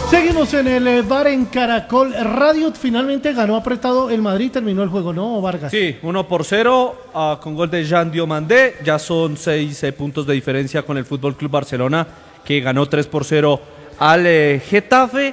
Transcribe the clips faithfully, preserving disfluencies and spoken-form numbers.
Seguimos en el bar en Caracol Radio. Finalmente ganó apretado el Madrid, terminó el juego, ¿no, Vargas? Sí, uno por cero uh, con gol de Jean Diomandé. Ya son seis eh, puntos de diferencia con el Fútbol Club Barcelona, que ganó tres por cero al eh, Getafe.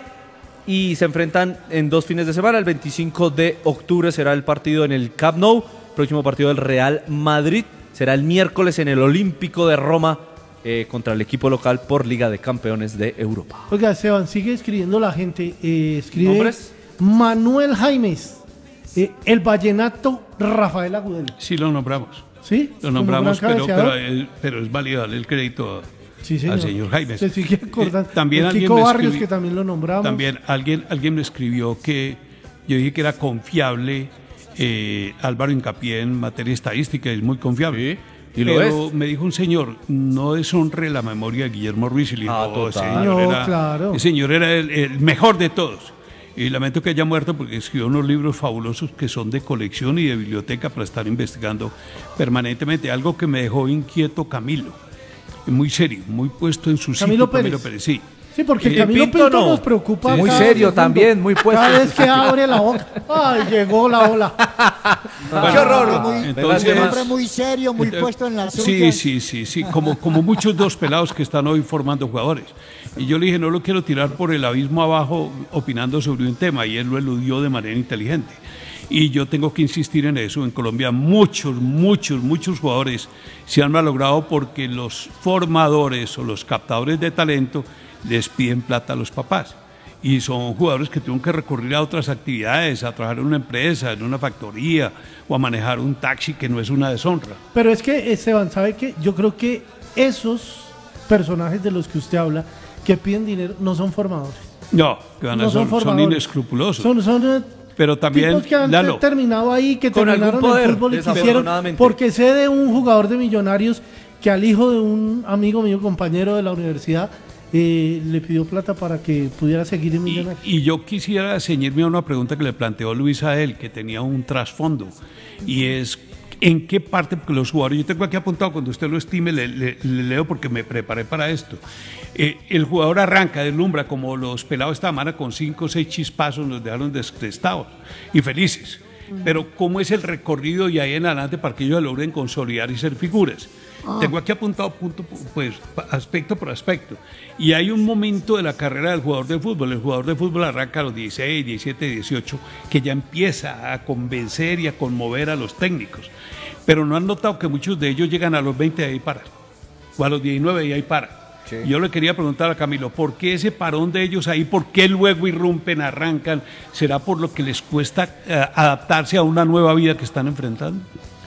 Y se enfrentan en dos fines de semana. El veinticinco de octubre será el partido en el Camp Nou. El próximo partido del Real Madrid será el miércoles en el Olímpico de Roma. Eh, contra el equipo local por Liga de Campeones de Europa. Oiga, Esteban, sigue escribiendo la gente. Eh, escribe ¿Nombres? Manuel Jaimes, eh, el vallenato Rafael Agudelo. Sí, lo nombramos. ¿Sí? Lo nombramos, pero, pero, pero, pero es válido darle el crédito sí, señor. al señor Jaimes. Se sigue acordando. Eh, también el alguien Kiko me Barrios, escribió, que también lo nombramos. También alguien, alguien me escribió que yo dije que era confiable. Eh, Álvaro Hincapié en materia estadística es muy confiable. Sí. ¿Y lo Pero es? me dijo un señor, no deshonre la memoria de Guillermo Ruiz. Y le dijo, Ah, oh, ese total. señor No, era, claro. ese señor era el, el mejor de todos. Y lamento que haya muerto porque escribió unos libros fabulosos que son de colección y de biblioteca para estar investigando permanentemente. Algo que me dejó inquieto Camilo. Muy serio, muy puesto en su Camilo sitio. Pérez. Camilo Pérez, sí. Sí, porque Eh, Camilo Pinto Pinto, no. nos preocupa. Sí, muy cada serio segundo. también, muy puesto Cada en vez su que sitio. abre la boca. Ay, llegó la ola. Bueno, ¡Qué horror! Muy, entonces- un hombre muy serio, muy Entonces, puesto en la suya. Sí, sí, sí, sí, como, como muchos dos pelados que están hoy formando jugadores. Y yo le dije, no lo quiero tirar por el abismo abajo opinando sobre un tema, y él lo eludió de manera inteligente. Y yo tengo que insistir en eso. En Colombia muchos, muchos, muchos jugadores se han malogrado porque los formadores o los captadores de talento les piden plata a los papás. Y son jugadores que tuvieron que recurrir a otras actividades, a trabajar en una empresa, en una factoría o a manejar un taxi, que no es una deshonra. Pero es que, Esteban, ¿sabe qué? Yo creo que esos personajes de los que usted habla, que piden dinero, no son formadores. No, que van a No son, son son formadores. inescrupulosos. Son, son eh, Pero también, tipos que han Lalo, terminado ahí, que Con terminaron algún poder, el fútbol y quisieron, desafortunadamente. porque sé de un jugador de Millonarios que al hijo de un amigo mío, compañero de la universidad, eh, le pidió plata para que pudiera seguir en y, Millonarios. y yo quisiera ceñirme a una pregunta que le planteó Luis a él, que tenía un trasfondo, y es, ¿en qué parte? Porque los jugadores, yo tengo aquí apuntado, cuando usted lo estime, le, le- le leo porque me preparé para esto. Eh, el jugador arranca, deslumbra, como los pelados esta semana con cinco o seis chispazos nos dejaron descrestados y felices. Pero ¿cómo es el recorrido y ahí en adelante para que ellos logren consolidar y ser figuras? Tengo aquí apuntado punto, pues, aspecto por aspecto. Y hay un momento de la carrera del jugador de fútbol. El jugador de fútbol arranca a los dieciséis, diecisiete, dieciocho, que ya empieza a convencer y a conmover a los técnicos. Pero no han notado que muchos de ellos llegan a los veinte y ahí paran. O a los diecinueve y ahí paran. Sí. Y yo le quería preguntar a Camilo, ¿por qué ese parón de ellos ahí? ¿Por qué luego irrumpen, arrancan? ¿Será por lo que les cuesta eh, adaptarse a una nueva vida que están enfrentando?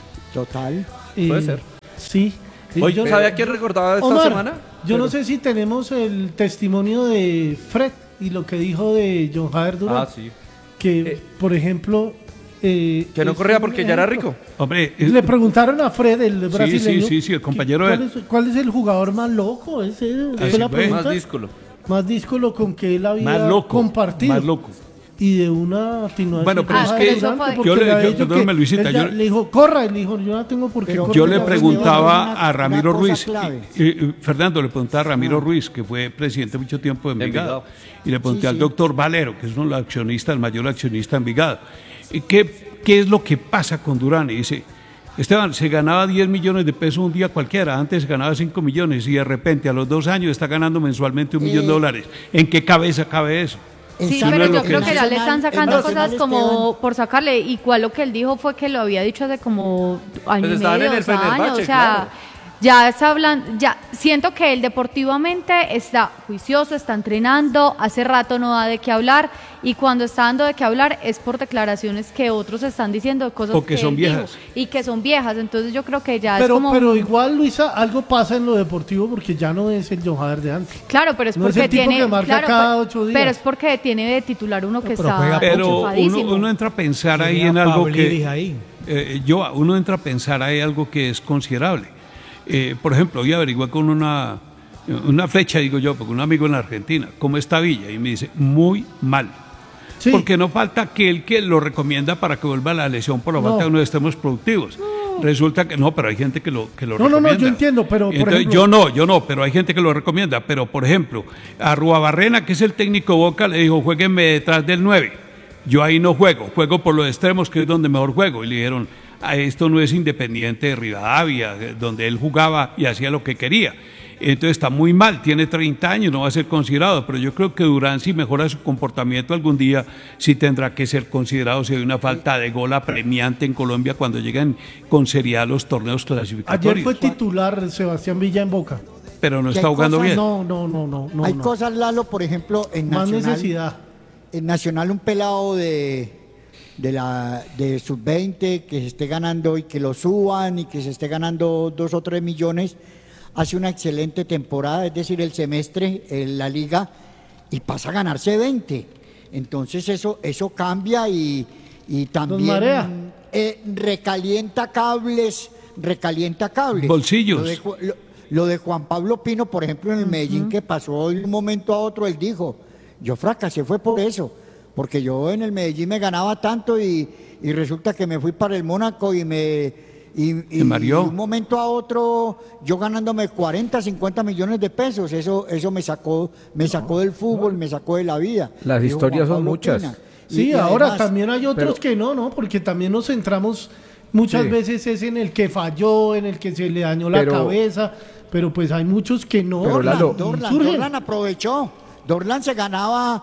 Total. Eh, puede ser. Sí. Eh, Oye, yo- ¿sabe a quién recordaba esta Omar, semana? Yo no Pero- sé si tenemos el testimonio de Fred y lo que dijo de John Javier Durán. Ah, sí. Que, Eh, por ejemplo... eh, Que no es corría un porque ya era ejemplo. rico. Hombre, es- Le preguntaron a Fred, el brasileño. sí, sí, sí, el compañero ¿cuál de- es, ¿Cuál es el jugador más loco? Ese, esa sí, fue la güey. pregunta. Más díscolo. Más díscolo con que él había Más loco, compartido. más loco. Y de una continuación. Bueno, pero con es Javier que- Durán, Eso fue- porque Yo le- había yo- dicho perdóname, que Luisita, él ya- yo- le dijo, corra, y le dijo, yo no tengo por qué Pero correr. Yo le Pero preguntaba una- a Ramiro una cosa Ruiz, clave. y- y- Fernando, le preguntaba a Ramiro Ruiz, que fue presidente mucho tiempo de Envigado, Envigado. y le pregunté Sí, al sí. doctor Valero, que es uno de los accionistas, el mayor accionista de Envigado, ¿y ¿qué, qué es lo que pasa con Durán? Y dice, Esteban, se ganaba diez millones de pesos un día cualquiera, antes ganaba cinco millones, y de repente a los dos años está ganando mensualmente un millón de Eh, dólares. ¿En qué cabeza cabe eso? Sí, Exacto. pero lo yo que creo es. que ya le están sacando En cosas Nacional, como Esteban. por sacarle. Igual lo que él dijo fue que lo había dicho hace como año Pues y estaban medio, en el dos años. Fenerbahce, O sea, claro. ya está hablando, ya siento que él deportivamente está juicioso, está entrenando, hace rato no da de qué hablar, y cuando está dando de qué hablar es por declaraciones que otros están diciendo de cosas O que que son él dijo, viejas. y que son viejas. Entonces yo creo que ya es Pero, como pero igual, Luisa, algo pasa en lo deportivo porque ya no es el John Javier de antes. claro, pero es No es porque el tipo tiene que marca claro, cada pe- ocho días. pero es porque tiene de titular uno que pero está juega Pero uno, enchufadísimo. uno entra a pensar ahí Tenía en algo Pavlidis que... ahí. eh, yo, uno entra a pensar ahí algo que es considerable. Eh, por ejemplo, hoy averigué con una, una flecha, digo yo, porque un amigo en Argentina, ¿cómo está Villa? Y me dice, muy mal. Sí. Porque no falta aquel que lo recomienda para que vuelva a la lesión por la No. falta de unos extremos productivos. Resulta que no, pero hay gente que lo, que lo No, no, recomienda. no, yo entiendo, pero, por Entonces, ejemplo- yo no, yo no, pero hay gente que lo recomienda. Pero, por ejemplo, a Ruabarrena, que es el técnico Boca, le dijo, jueguenme detrás del nueve. Yo ahí no juego, juego por los extremos, que es donde mejor juego. Y le dijeron, "Ah, esto no es Independiente de Rivadavia, eh, donde él jugaba y hacía lo que quería". Entonces está muy mal, tiene treinta años, no va a ser considerado, pero yo creo que Durán, si mejora su comportamiento algún día, sí tendrá que ser considerado si hay una falta de gol apremiante en Colombia cuando llegan con seriedad los torneos clasificatorios. Ayer fue titular Sebastián Villa en Boca. Pero no ¿Qué está jugando cosas bien. No, no, no, no, no. Hay no. cosas, Lalo, por ejemplo, en Más Nacional. necesidad. En Nacional, un pelado de, de la de sub veinte que se esté ganando y que lo suban y que se esté ganando dos o tres millones, hace una excelente temporada, es decir, el semestre en la liga, y pasa a ganarse veinte. Entonces eso, eso cambia y, y también marea. eh, recalienta cables, recalienta cables. Bolsillos. Lo de, Ju- lo- lo de Juan Pablo Pino, por ejemplo, en el Medellín, que pasó de un momento a otro, él dijo, yo fracasé, fue por eso, porque yo en el Medellín me ganaba tanto y, y resulta que me fui para el Mónaco y me... Y, y ¿Te mareó? de un momento a otro, yo ganándome cuarenta, cincuenta millones de pesos, eso, eso me sacó, me sacó del fútbol, me sacó de la vida. Las Dijo historias Juan son Pablo muchas. Pina. Y- Sí, y ahora además- también hay otros pero- que no, ¿no? Porque también nos centramos muchas Sí. veces es en el que falló, en el que se le dañó la Pero- cabeza, pero pues hay muchos que no. Pero, Dorlan, Lalo, Dorlan, surgen. Dorlan aprovechó. Dorlan se ganaba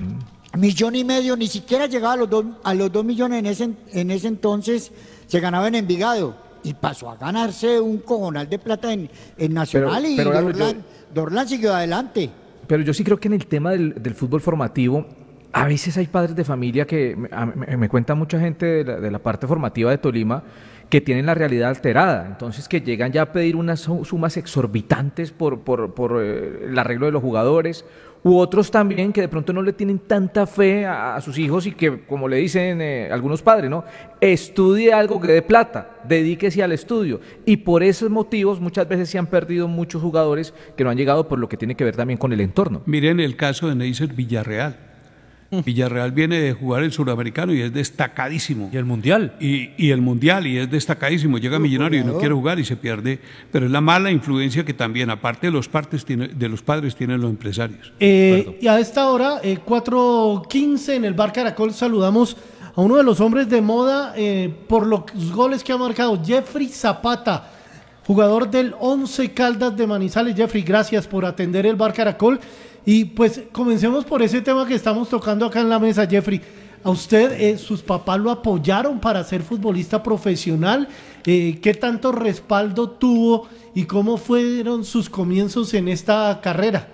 millón y medio, ni siquiera llegaba a los dos, a los dos millones en ese, en ese entonces, se ganaba en Envigado. Y pasó a ganarse un cojonal de plata en, en Nacional Pero- y pero, Lalo, Dorlan, yo- Dorlan siguió adelante. Pero yo sí creo que en el tema del, del fútbol formativo, a veces hay padres de familia que me, a- me- me cuenta mucha gente de la, de la parte formativa de Tolima que tienen la realidad alterada, entonces que llegan ya a pedir unas su- sumas exorbitantes por, por, por eh, el arreglo de los jugadores, u otros también que de pronto no le tienen tanta fe a, a sus hijos y que, como le dicen eh, algunos padres, ¿no? Estudie algo que dé plata, dedíquese al estudio. Y por esos motivos muchas veces se han perdido muchos jugadores que no han llegado por lo que tiene que ver también con el entorno. Miren el caso de Neisser Villarreal. Villarreal viene de jugar el suramericano y es destacadísimo. Y el Mundial. Y, y el mundial, y es destacadísimo. Llega Millonario y no quiere jugar y se pierde. Pero es la mala influencia que también, aparte de los, partes, tiene- de los padres, tienen los empresarios. Eh, y a esta hora, eh, cuatro quince en el Bar Caracol, saludamos a uno de los hombres de moda eh, por los goles que ha marcado, Jeffrey Zapata, jugador del Once Caldas de Manizales. Jeffrey, gracias por atender el Bar Caracol. Y pues comencemos por ese tema que estamos tocando acá en la mesa, Jeffrey. ¿A usted, eh, sus papás lo apoyaron para ser futbolista profesional? Eh, ¿Qué tanto respaldo tuvo y cómo fueron sus comienzos en esta carrera?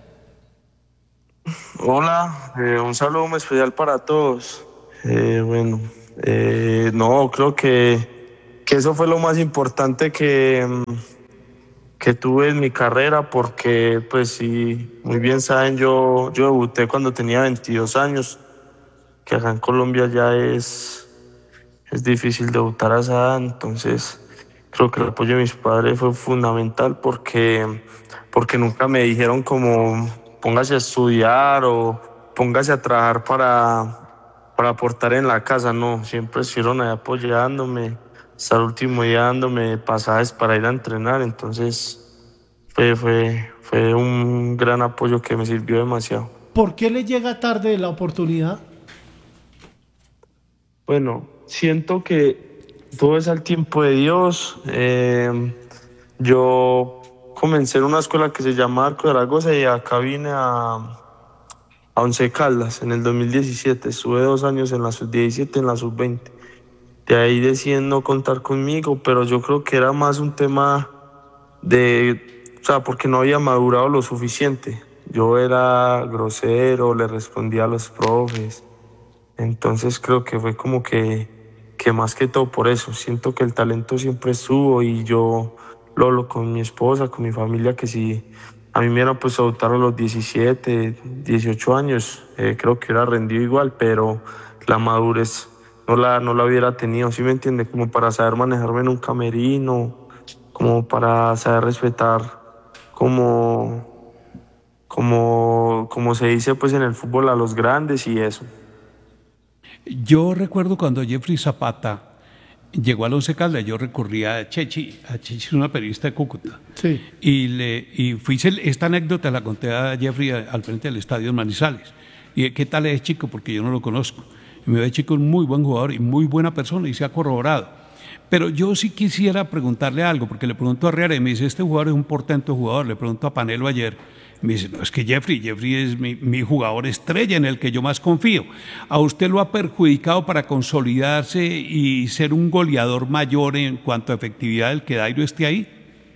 Hola, eh, un saludo muy especial para todos. Eh, bueno, eh, no, creo que, que eso fue lo más importante que, mm, que tuve en mi carrera, porque pues si muy bien saben, yo, yo debuté cuando tenía veintidós años, que acá en Colombia ya es, es difícil debutar a esa edad, entonces creo que el apoyo de mis padres fue fundamental porque, porque nunca me dijeron como póngase a estudiar o póngase a trabajar para, para aportar en la casa, no, siempre estuvieron ahí apoyándome, hasta el último día dándome pasajes para ir a entrenar, entonces fue, fue, fue un gran apoyo que me sirvió demasiado. ¿Por qué le llega tarde la oportunidad? Bueno, siento que todo es al tiempo de Dios. Eh, yo comencé en una escuela que se llama Arco de Zaragoza y acá vine a, a Once Caldas en el dos mil diecisiete. Estuve dos años en la sub diecisiete, en la sub veinte. De ahí deciden no contar conmigo, pero yo creo que era más un tema de, o sea, porque no había madurado lo suficiente. Yo era grosero, le respondía a los profes. Entonces creo que fue como que, que más que todo por eso. Siento que el talento siempre estuvo y yo lo hablo con mi esposa, con mi familia, que si a mí me hubieran pues adoptado a los diecisiete, dieciocho años, eh, creo que hubiera rendido igual, pero la madurez no la, no la hubiera tenido, ¿sí me entiende? Como para saber manejarme en un camerino, como para saber respetar como, como, como se dice pues en el fútbol a los grandes y eso. Yo recuerdo cuando Jeffrey Zapata llegó al Once Caldas, yo recurrí a Chechi, a Chechi es una periodista de Cúcuta, Sí. y, le, y fui, esta anécdota la conté a Jeffrey al frente del estadio en Manizales, y ¿qué tal es Chico? Porque yo no lo conozco, y me ve Chico es un muy buen jugador y muy buena persona, y se ha corroborado, pero yo sí quisiera preguntarle algo, porque le pregunto a Herrera y me dice, este jugador es un portento jugador, le pregunto a Panelo ayer, me dice, no, es que Jeffrey, Jeffrey es mi, mi jugador estrella en el que yo más confío. ¿A usted lo ha perjudicado para consolidarse y ser un goleador mayor en cuanto a efectividad el que Dairo esté ahí?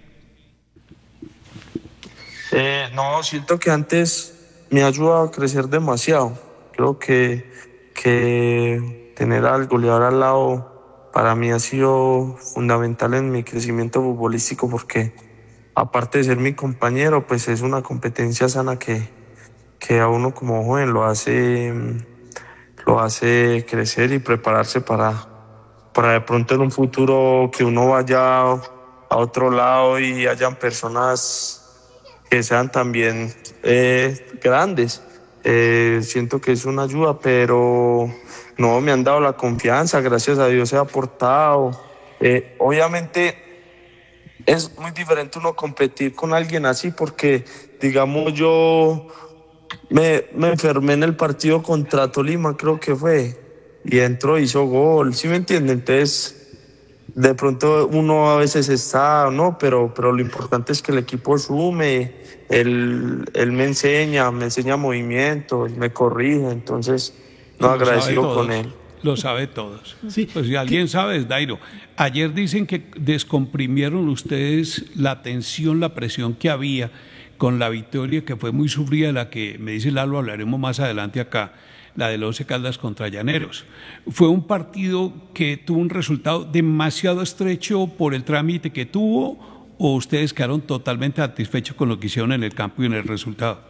Eh, no, siento que antes me ha ayudado a crecer demasiado. Creo que, que tener al goleador al lado para mí ha sido fundamental en mi crecimiento futbolístico porque aparte de ser mi compañero, pues es una competencia sana que, que a uno como joven lo hace, lo hace crecer y prepararse para, para de pronto en un futuro que uno vaya a otro lado y hayan personas que sean también eh, grandes. Eh, siento que es una ayuda, pero no me han dado la confianza, gracias a Dios he aportado. Eh, obviamente es muy diferente uno competir con alguien así porque, digamos, yo me, me enfermé en el partido contra Tolima, creo que fue, y entró, hizo gol, ¿sí me entiende? Entonces, de pronto uno a veces está, ¿no? Pero, pero lo importante es que el equipo sume, él, él me enseña, me enseña movimiento, me corrige, entonces, no, Lo sabe agradecido todos, con él. Lo sabe todos. Sí. Pues si alguien sabe es Dairo. Ayer dicen que descomprimieron ustedes la tensión, la presión que había con la victoria que fue muy sufrida, la que me dice Lalo, hablaremos más adelante acá, la del Once Caldas contra Llaneros. Fue un partido que tuvo un resultado demasiado estrecho por el trámite que tuvo, o ustedes quedaron totalmente satisfechos con lo que hicieron en el campo y en el resultado.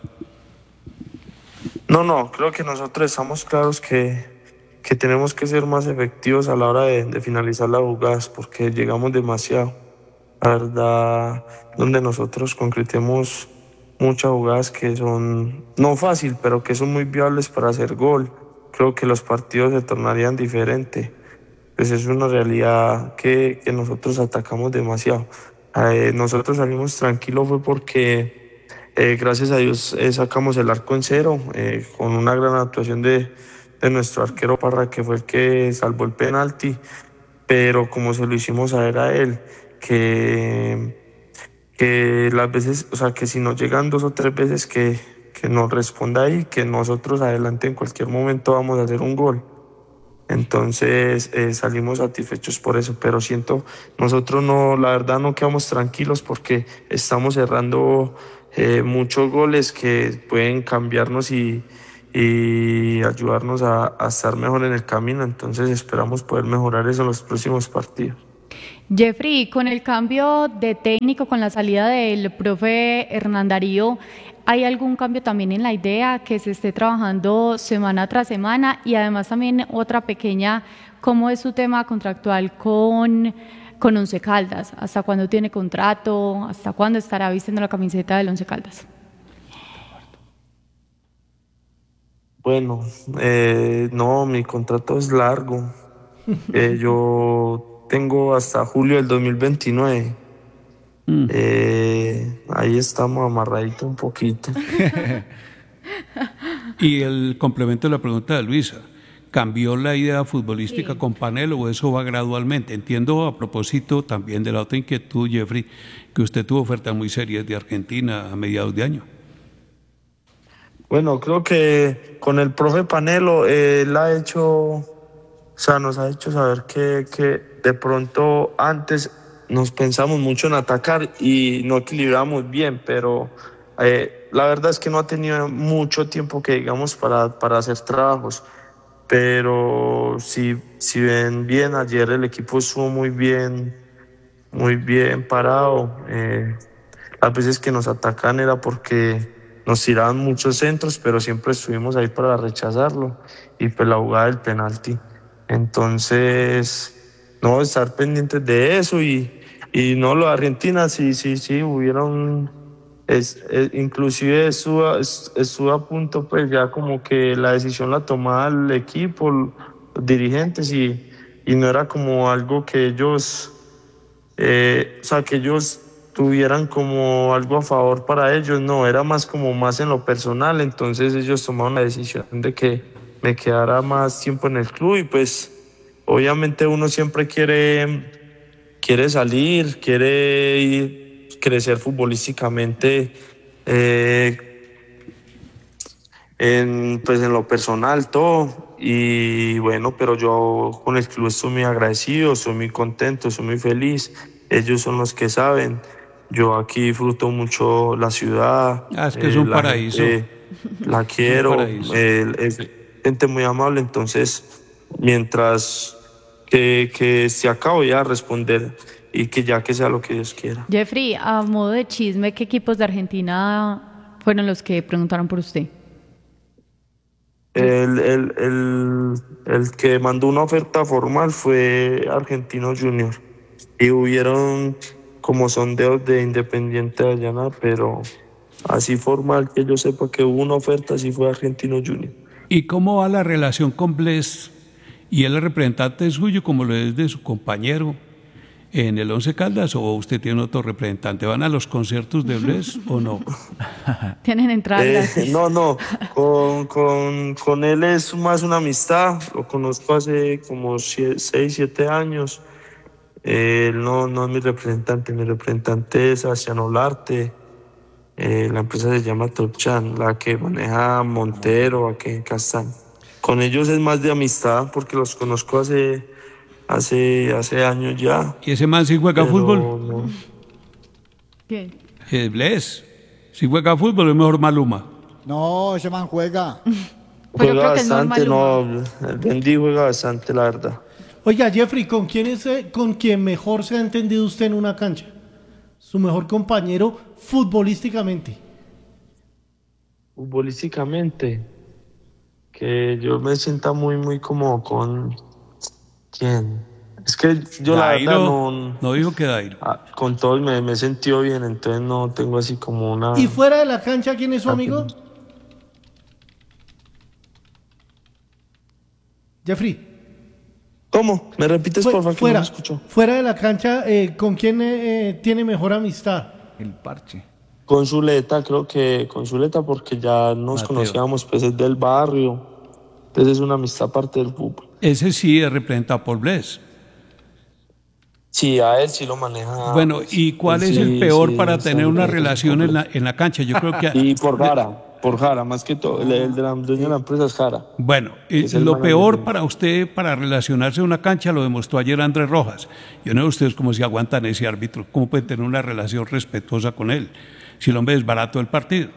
No, no, creo que nosotros estamos claros que, que tenemos que ser más efectivos a la hora de, de finalizar las jugadas porque llegamos demasiado. La verdad, donde nosotros concretemos muchas jugadas que son, no fácil, pero que son muy viables para hacer gol. Creo que los partidos se tornarían diferentes. Pues es una realidad que, que nosotros atacamos demasiado. Eh, nosotros salimos tranquilos fue porque Eh, gracias a Dios eh, sacamos el arco en cero eh, con una gran actuación de, de nuestro arquero Parra, que fue el que salvó el penalti, pero como se lo hicimos saber a él, que, que las veces, o sea, que si nos llegan dos o tres veces que, que nos responda ahí, que nosotros adelante en cualquier momento vamos a hacer un gol. Entonces eh, salimos satisfechos por eso, pero siento, nosotros no, la verdad no quedamos tranquilos porque estamos cerrando eh, muchos goles que pueden cambiarnos y, y ayudarnos a, a estar mejor en el camino, entonces esperamos poder mejorar eso en los próximos partidos. Jeffrey, con el cambio de técnico, con la salida del profe Hernán Darío, ¿hay algún cambio también en la idea que se esté trabajando semana tras semana? Y además también otra pequeña, ¿cómo es su tema contractual con, con Once Caldas? ¿Hasta cuándo tiene contrato? ¿Hasta cuándo estará vistiendo la camiseta del Once Caldas? Bueno, eh, no, mi contrato es largo. Eh, yo tengo hasta julio del dos mil veintinueve. Mm. Eh, ahí estamos amarraditos un poquito. Y el complemento de la pregunta de Luisa, ¿cambió la idea futbolística sí. con Panelo o eso va gradualmente? Entiendo a propósito también de la otra inquietud, Jeffrey, que usted tuvo ofertas muy serias de Argentina a mediados de año. Bueno, creo que con el profe Panelo, eh, él ha hecho, o sea, nos ha hecho saber que, que de pronto antes nos pensamos mucho en atacar y no equilibramos bien, pero eh, la verdad es que no ha tenido mucho tiempo que digamos para, para hacer trabajos. Pero si, si ven bien, ayer el equipo estuvo muy bien, muy bien parado. Eh, las veces que nos atacan era porque nos tiraban muchos centros, pero siempre estuvimos ahí para rechazarlo. Y pues la jugada del penalti. Entonces, no, estar pendientes de eso y, y no, lo de Argentina, sí, sí, sí, hubieron, es, es, inclusive estuvo, estuvo a punto, pues ya como que la decisión la tomaba el equipo, los dirigentes y, y no era como algo que ellos, eh, o sea, que ellos tuvieran como algo a favor para ellos, no, era más como más en lo personal, entonces ellos tomaron la decisión de que me quedara más tiempo en el club y pues obviamente uno siempre quiere, quiere salir, quiere ir, crecer futbolísticamente, eh, en, pues en lo personal todo y bueno, pero yo con el club estoy muy agradecido, estoy muy contento, estoy muy feliz, ellos son los que saben, yo aquí disfruto mucho la ciudad, Ah, es que es eh, un la paraíso. gente la quiero, paraíso. eh, es gente muy amable, entonces mientras que, que esté acá voy a responder y que ya que sea lo que Dios quiera. Jeffrey, a modo de chisme, ¿qué equipos de Argentina fueron los que preguntaron por usted? El, el, el, el que mandó una oferta formal fue Argentinos Junior y hubieron como sondeos de Independiente de Allana, pero así formal que yo sepa que hubo una oferta, sí fue Argentinos Junior. ¿Y cómo va la relación con Bless? ¿Y él es representante suyo como lo es de su compañero en el Once Caldas o usted tiene otro representante? ¿Van a los conciertos de Bless o no? Tienen entrada Eh, gratis. no, no, con, con, con él es más una amistad, lo conozco hace como seis, siete años. Eh, él no, no es mi representante, mi representante es Sebastián Olarte. Eh, la empresa se llama Topchan, la que maneja Montero aquí en Castán. Con ellos es más de amistad porque los conozco hace, hace, hace años ya. ¿Y ese man sí juega pero fútbol? no. ¿Qué? ¿Es Bless? ¿Sí juega fútbol o es mejor Maluma? No, ese man juega. Pues yo Juega creo que es bastante, normal, no, el Bendy juega bastante, la verdad. Oiga, Jeffrey, ¿con quién es eh, con quien mejor se ha entendido usted en una cancha? Su mejor compañero futbolísticamente. Futbolísticamente, que yo me sienta muy, muy cómodo con... ¿Quién? Es que yo la verdad Dairo, no... no dijo que Dairo. ah, con todos me, me he sentido bien, entonces no tengo así como una... ¿Y fuera de la cancha quién es su amigo? Jeffrey. ¿Cómo? ¿Me repites, Fu- por favor, que fuera, no me escucho? fuera de la cancha, eh, ¿con quién eh, eh, tiene mejor amistad? El parche. Con Zuleta, creo que con Zuleta porque ya nos Mateo. conocíamos, pues es del barrio, entonces es una amistad aparte del fútbol. Ese sí es representado por Bless. Sí, a él sí lo maneja. Bueno, pues, ¿y cuál él es sí, el peor sí, para está tener en una el relación en la, completo. en la cancha? Yo creo que... Y por Jara, por Jara, más que todo, el, el de la dueña de la empresa es Jara. Bueno, eh, Es el lo manager peor de- para usted, para relacionarse en una cancha, lo demostró ayer Andrés Rojas. Yo no sé ustedes cómo se aguantan ese árbitro, cómo pueden tener una relación respetuosa con él, si el hombre es barato el partido.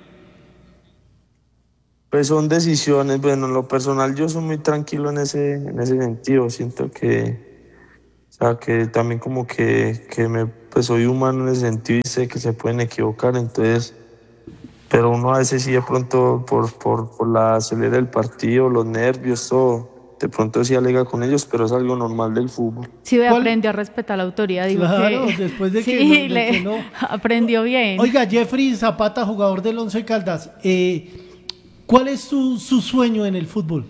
Pues son decisiones, bueno, en lo personal yo soy muy tranquilo en ese, en ese sentido, siento que, o sea, que también como que, que me, pues soy humano en ese sentido y sé que se pueden equivocar, entonces, pero uno a veces sí de pronto por, por, por la acelera del partido, los nervios, todo, de pronto sí alega con ellos, pero es algo normal del fútbol. Sí, ve, ¿Cuál? aprendió a respetar la autoridad. Digo Claro, que... después de que sí, no- de le- que no. aprendió bien. Oiga, Jeffrey Zapata, jugador del Once Caldas, eh, ¿cuál es su, su sueño en el fútbol?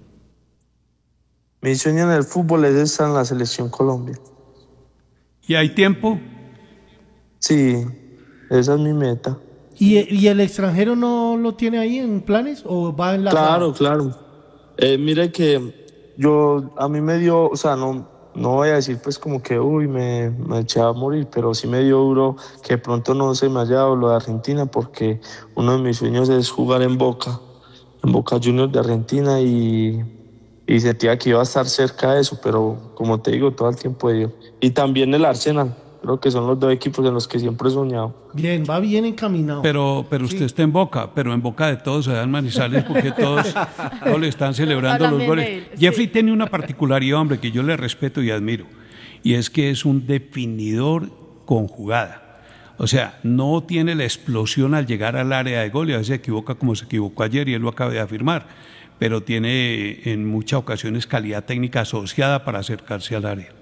Mi sueño en el fútbol es estar en la selección Colombia. ¿Y hay tiempo? Sí, esa es mi meta. ¿Y, y el extranjero no lo tiene ahí en planes o va en la Claro, claro. Eh, mire que yo, a mí me dio, o sea, no, no voy a decir pues como que, uy, me, me eché a morir, pero sí me dio duro que de pronto no se me haya dado lo de Argentina porque uno de mis sueños es jugar en Boca, en Boca Juniors de Argentina y, y sentía que iba a estar cerca de eso, pero como te digo, todo el tiempo de Dios. Y también el Arsenal, creo que son los dos equipos en los que siempre he soñado. Bien, va bien encaminado. Pero, pero usted está en Boca, pero en Boca de todos se dan Manizales porque todos, todos le están celebrando Hablan los bien goles. de él, sí. Jeffrey tiene una particularidad, hombre, que yo le respeto y admiro, y es que es un definidor con jugada. O sea, no tiene la explosión al llegar al área de gol y a veces se equivoca como se equivocó ayer y él lo acaba de afirmar, pero tiene en muchas ocasiones calidad técnica asociada para acercarse al área.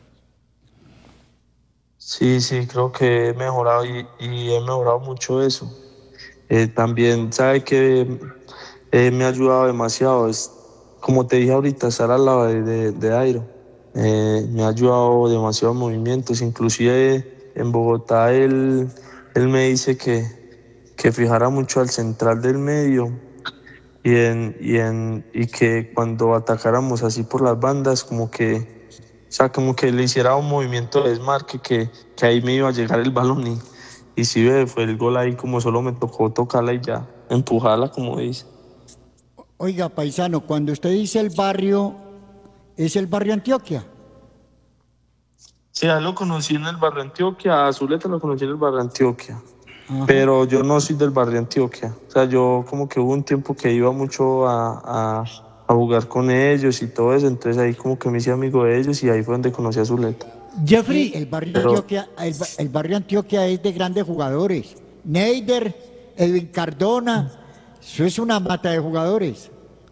Sí, sí, creo que he mejorado y, y he mejorado mucho eso. Eh, también, sabe que eh, me ha ayudado demasiado. Es, como te dije ahorita, estar al lado de, de, de Dairo. eh, me ha ayudado demasiado en movimientos, inclusive en Bogotá él, él me dice que, que fijara mucho al central del medio y, en, y, en, y que cuando atacáramos así por las bandas, como que, o sea, como que le hiciera un movimiento de desmarque, que, que ahí me iba a llegar el balón y, y si ve, fue el gol ahí, como solo me tocó tocarla y ya, empujarla como dice. Oiga, paisano, cuando usted dice el barrio, ¿es el barrio Antioquia? Sí, a él lo conocí en el barrio Antioquia, a Zuleta lo conocí en el barrio Antioquia. Ajá. Pero yo no soy del barrio Antioquia. O sea, yo como que hubo un tiempo que iba mucho a, a, a jugar con ellos y todo eso, entonces ahí como que me hice amigo de ellos y ahí fue donde conocí a Zuleta. Jeffrey, sí, el, barrio pero... Antioquia, el, el barrio Antioquia es de grandes jugadores. Neider, Edwin Cardona, eso es una mata de jugadores.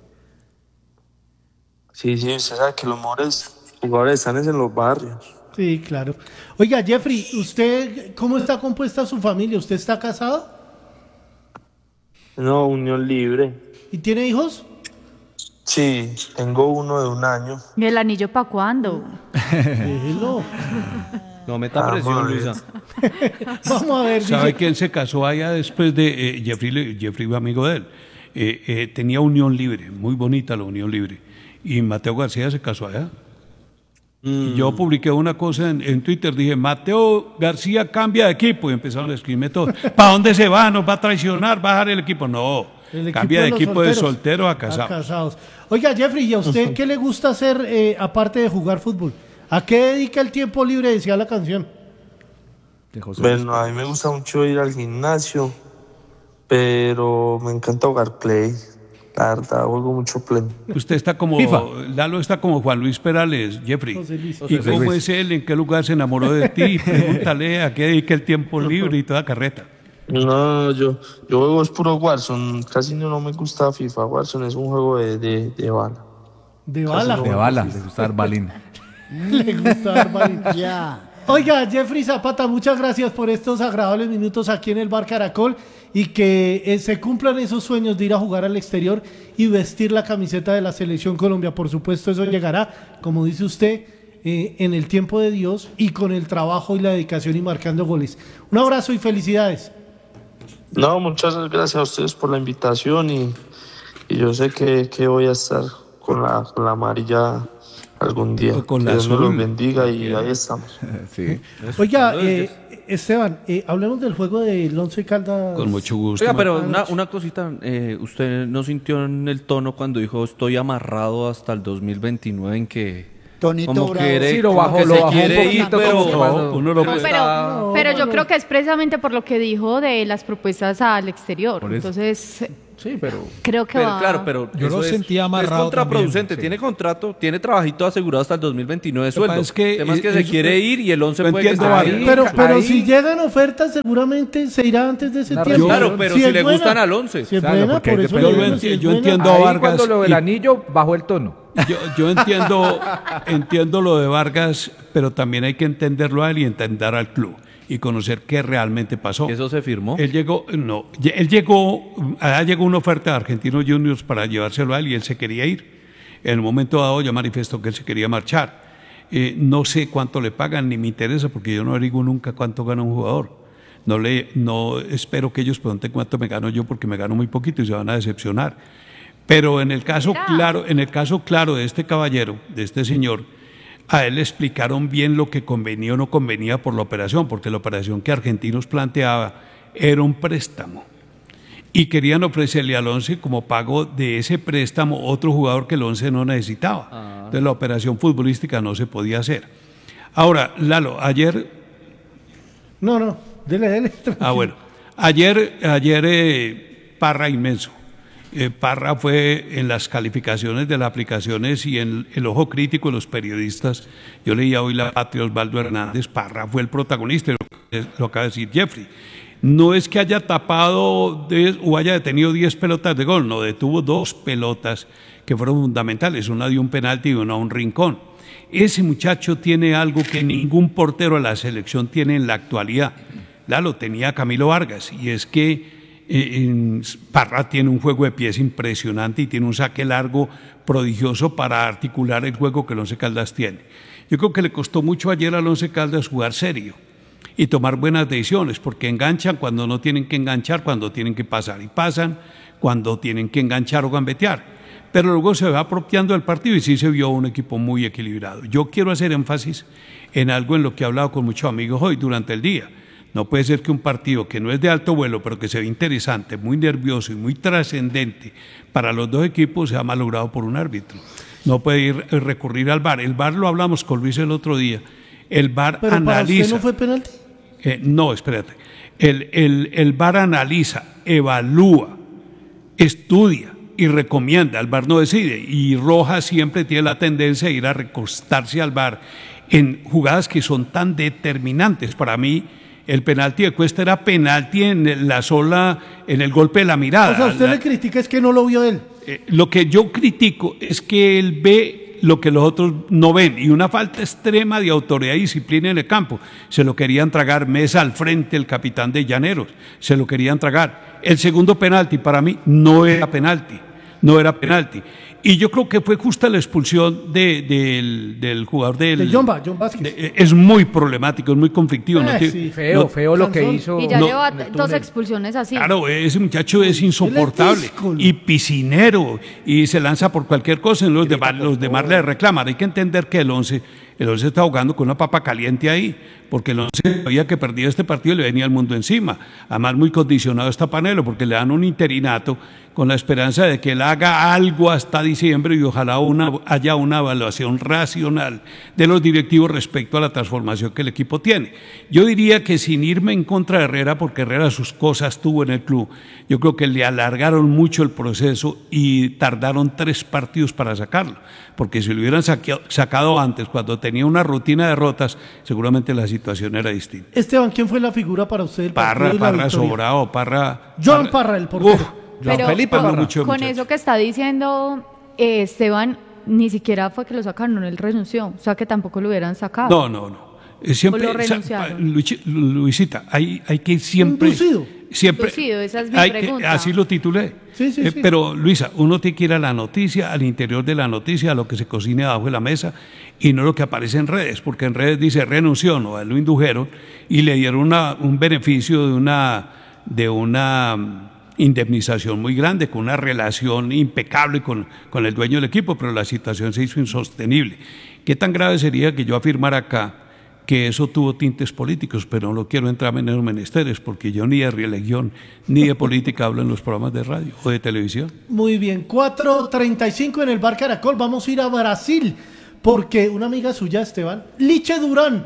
Sí, sí, usted sabe que los mejores jugadores están en los barrios. Sí, claro. Oiga, Jeffrey, ¿usted cómo está compuesta su familia? ¿Usted está casado? No, unión libre. ¿Y tiene hijos? Sí, tengo uno de un año. ¿Y el anillo para cuándo? Déjelo. No meta presión, Luisa. Vamos a ver. ¿Sabe dice... que él se casó allá después de eh, Jeffrey? Jeffrey fue amigo de él. Eh, eh, tenía unión libre, muy bonita la unión libre. Y Mateo García se casó allá. Y yo publiqué una cosa en, en Twitter, dije, Mateo García cambia de equipo, y empezaron a escribirme todo. ¿Para dónde se va? ¿Nos va a traicionar? ¿Va a dejar el equipo? No, el equipo cambia de, de equipo solteros, de soltero a casados. a casados. Oiga, Jeffrey, ¿y a usted qué le gusta hacer eh, aparte de jugar fútbol? ¿A qué dedica el tiempo libre? Decía la canción. Bueno, a mí me gusta mucho ir al gimnasio, pero me encanta jugar Play. La verdad, juego mucho Play. Usted está como, FIFA. Lalo está como Juan Luis Perales, Jeffrey. José Luis. ¿Y José cómo Luis. es él? ¿En qué lugar se enamoró de ti? Pregúntale a qué dedica el tiempo libre y toda carreta. No, yo, yo juego es puro Warzone, casi no, no me gusta FIFA. Warzone es un juego de, de, de bala. De bala. no De bala, le gusta dar balín. Le gusta dar balín. Ya. Oiga, Jeffrey Zapata, muchas gracias por estos agradables minutos aquí en el Bar Caracol y que eh, se cumplan esos sueños de ir a jugar al exterior y vestir la camiseta de la Selección Colombia. Por supuesto, eso llegará, como dice usted, eh, en el tiempo de Dios y con el trabajo y la dedicación y marcando goles. Un abrazo y felicidades. No, muchas gracias a ustedes por la invitación y, y yo sé que, que voy a estar con la, con la amarilla algún día. O con que la Dios me azul. los bendiga y ahí estamos. Sí. Oiga, eh, Esteban, eh, hablemos del juego del Once Caldas. Con mucho gusto. Oiga, pero Ah, una, no. una cosita, eh, ¿usted no sintió en el tono cuando dijo estoy amarrado hasta el dos mil veintinueve en que Tonito como Bravo. quiere, Sí, lo como bajó, que lo se bajó un quiere ir, poquito, pero como cuando- uno lo No, puede- pero, No, pero yo bueno. creo que es precisamente por lo que dijo de las propuestas al exterior. Por eso. Entonces, Sí, pero creo que Pero, va... claro, pero Yo eso lo es, sentía amarrado es contraproducente. también, sí. Tiene contrato, tiene trabajito asegurado hasta el dos mil veintinueve de Lo que sueldo. pasa es que el tema es que es- se es- quiere ir y el once lo puede que entiendo, esté Ari. bien. Pero, pero Ahí- si llegan ofertas, seguramente se irá antes de ese Una tiempo. Claro, pero si es le buena, gustan al once. Si es Claro, buena, porque por ahí eso depende- le digo, Yo si es enti- yo buena. entiendo a ahí Vargas cuando lo del y- anillo bajó el tono. Yo, yo entiendo, entiendo lo de Vargas, pero también hay que entenderlo a él y entender al club y conocer qué realmente pasó. Eso se firmó. Él llegó, no, lle- él llegó, allá llegó una oferta de Argentinos Juniors para llevárselo a él y él se quería ir. En el momento dado ya manifestó que él se quería marchar. Eh, no sé cuánto le pagan ni me interesa porque yo no averiguo nunca cuánto gana un jugador. No le, no espero que ellos pregunten cuánto me gano yo porque me gano muy poquito y se van a decepcionar. Pero en el caso Mira. claro, en el caso claro de este caballero, de este señor, a él le explicaron bien lo que convenía o no convenía por la operación, porque la operación que Argentinos planteaba era un préstamo. Y querían ofrecerle al once como pago de ese préstamo otro jugador que el once no necesitaba. Entonces la operación futbolística no se podía hacer. Ahora, Lalo, ayer No, no, dele, dele. Ah, bueno. Ayer, ayer eh, Parra inmenso. Eh, Parra fue en las calificaciones de las aplicaciones y en el ojo crítico de los periodistas. Yo leía hoy La Patria, Osvaldo Hernández. Parra fue el protagonista, lo, lo acaba de decir Jeffrey. No es que haya tapado diez, o haya detenido diez pelotas de gol, no, detuvo dos pelotas que fueron fundamentales, una de un penalti y una a un rincón. Ese muchacho tiene algo que ningún portero de la selección tiene en la actualidad. Lalo, tenía Camilo Vargas, y es que eh, Parra tiene un juego de pies impresionante y tiene un saque largo prodigioso para articular el juego que el Once Caldas tiene. Yo creo que le costó mucho ayer al Once Caldas jugar serio y tomar buenas decisiones, porque enganchan cuando no tienen que enganchar, cuando tienen que pasar y pasan, cuando tienen que enganchar o gambetear. Pero luego se va apropiando del partido y sí se vio un equipo muy equilibrado. Yo quiero hacer énfasis en algo en lo que he hablado con muchos amigos hoy durante el día. No puede ser que un partido que no es de alto vuelo, pero que se ve interesante, muy nervioso y muy trascendente para los dos equipos, sea malogrado por un árbitro. No puede ir recurrir al V A R. El V A R lo hablamos con Luis el otro día. El V A R ¿Pero analiza. para usted no fue penalti? Eh, no, espérate. El, el, el V A R analiza, evalúa, estudia y recomienda. El V A R no decide. Y Rojas siempre tiene la tendencia a ir a recostarse al V A R en jugadas que son tan determinantes. Para mí, el penalti de Cuesta era penalti en la sola, en el golpe de la mirada. O sea, usted la, le critica es que no lo vio él. Eh, lo que yo critico es que él ve lo que los otros no ven, y una falta extrema de autoridad y disciplina en el campo. Se lo querían tragar Mesa al frente, el capitán de Llaneros, se lo querían tragar. El segundo penalti para mí no era penalti, no era penalti. Y yo creo que fue justa la expulsión de, del, del jugador del... De John, ba, John Vázquez. De, es muy problemático, es muy conflictivo. Eh, no tiene, sí. Feo, no, feo lo que Sansón. hizo. Y ya No, lleva en el dos túnel. expulsiones así. Claro, ese muchacho es insoportable díscolo. y piscinero y se lanza por cualquier cosa. Los demás, los demás le reclaman. Hay que entender que el once, el once está jugando con una papa caliente ahí, porque el once sabía que perdía este partido y le venía el mundo encima. Además, muy condicionado está Panelo, porque le dan un interinato con la esperanza de que él haga algo hasta diciembre y ojalá una, haya una evaluación racional de los directivos respecto a la transformación que el equipo tiene. Yo diría que sin irme en contra de Herrera, porque Herrera sus cosas tuvo en el club, yo creo que le alargaron mucho el proceso y tardaron tres partidos para sacarlo, porque si lo hubieran saqueado, sacado antes, cuando tenía una rutina de derrotas, seguramente la situación era distinta. Esteban, ¿quién fue la figura para usted del Parra, partido y la Parra victoria? sobrado, Parra... Joan Parra, el portero. Uf, Joan Pero Felipe Parra, Parra. mucho con muchacho. eso que está diciendo eh, Esteban, ni siquiera fue que lo sacaron, él renunció. O sea, que tampoco lo hubieran sacado. No, no, no. Eh, Siempre, ¿O lo renunciaron? Luchi- Luisita, hay, hay que siempre... Inducido. Siempre, Inducido, esa es mi hay que- pregunta. así lo titulé. Sí, sí, Eh, sí. Pero, Luisa, uno tiene que ir a la noticia, al interior de la noticia, a lo que se cocine abajo de la mesa, y no lo que aparece en redes, porque en redes dice renunció, no, a él lo indujeron, y le dieron una, un beneficio de una... De una mm, indemnización muy grande, con una relación impecable con, con el dueño del equipo, pero la situación se hizo insostenible. ¿Qué tan grave sería que yo afirmara acá que eso tuvo tintes políticos? Pero no quiero entrar en esos menesteres, porque yo ni de religión ni de política hablo en los programas de radio o de televisión. Muy bien, cuatro treinta y cinco en el Bar Caracol. Vamos a ir a Brasil, porque una amiga suya, Esteban, Liche Durán,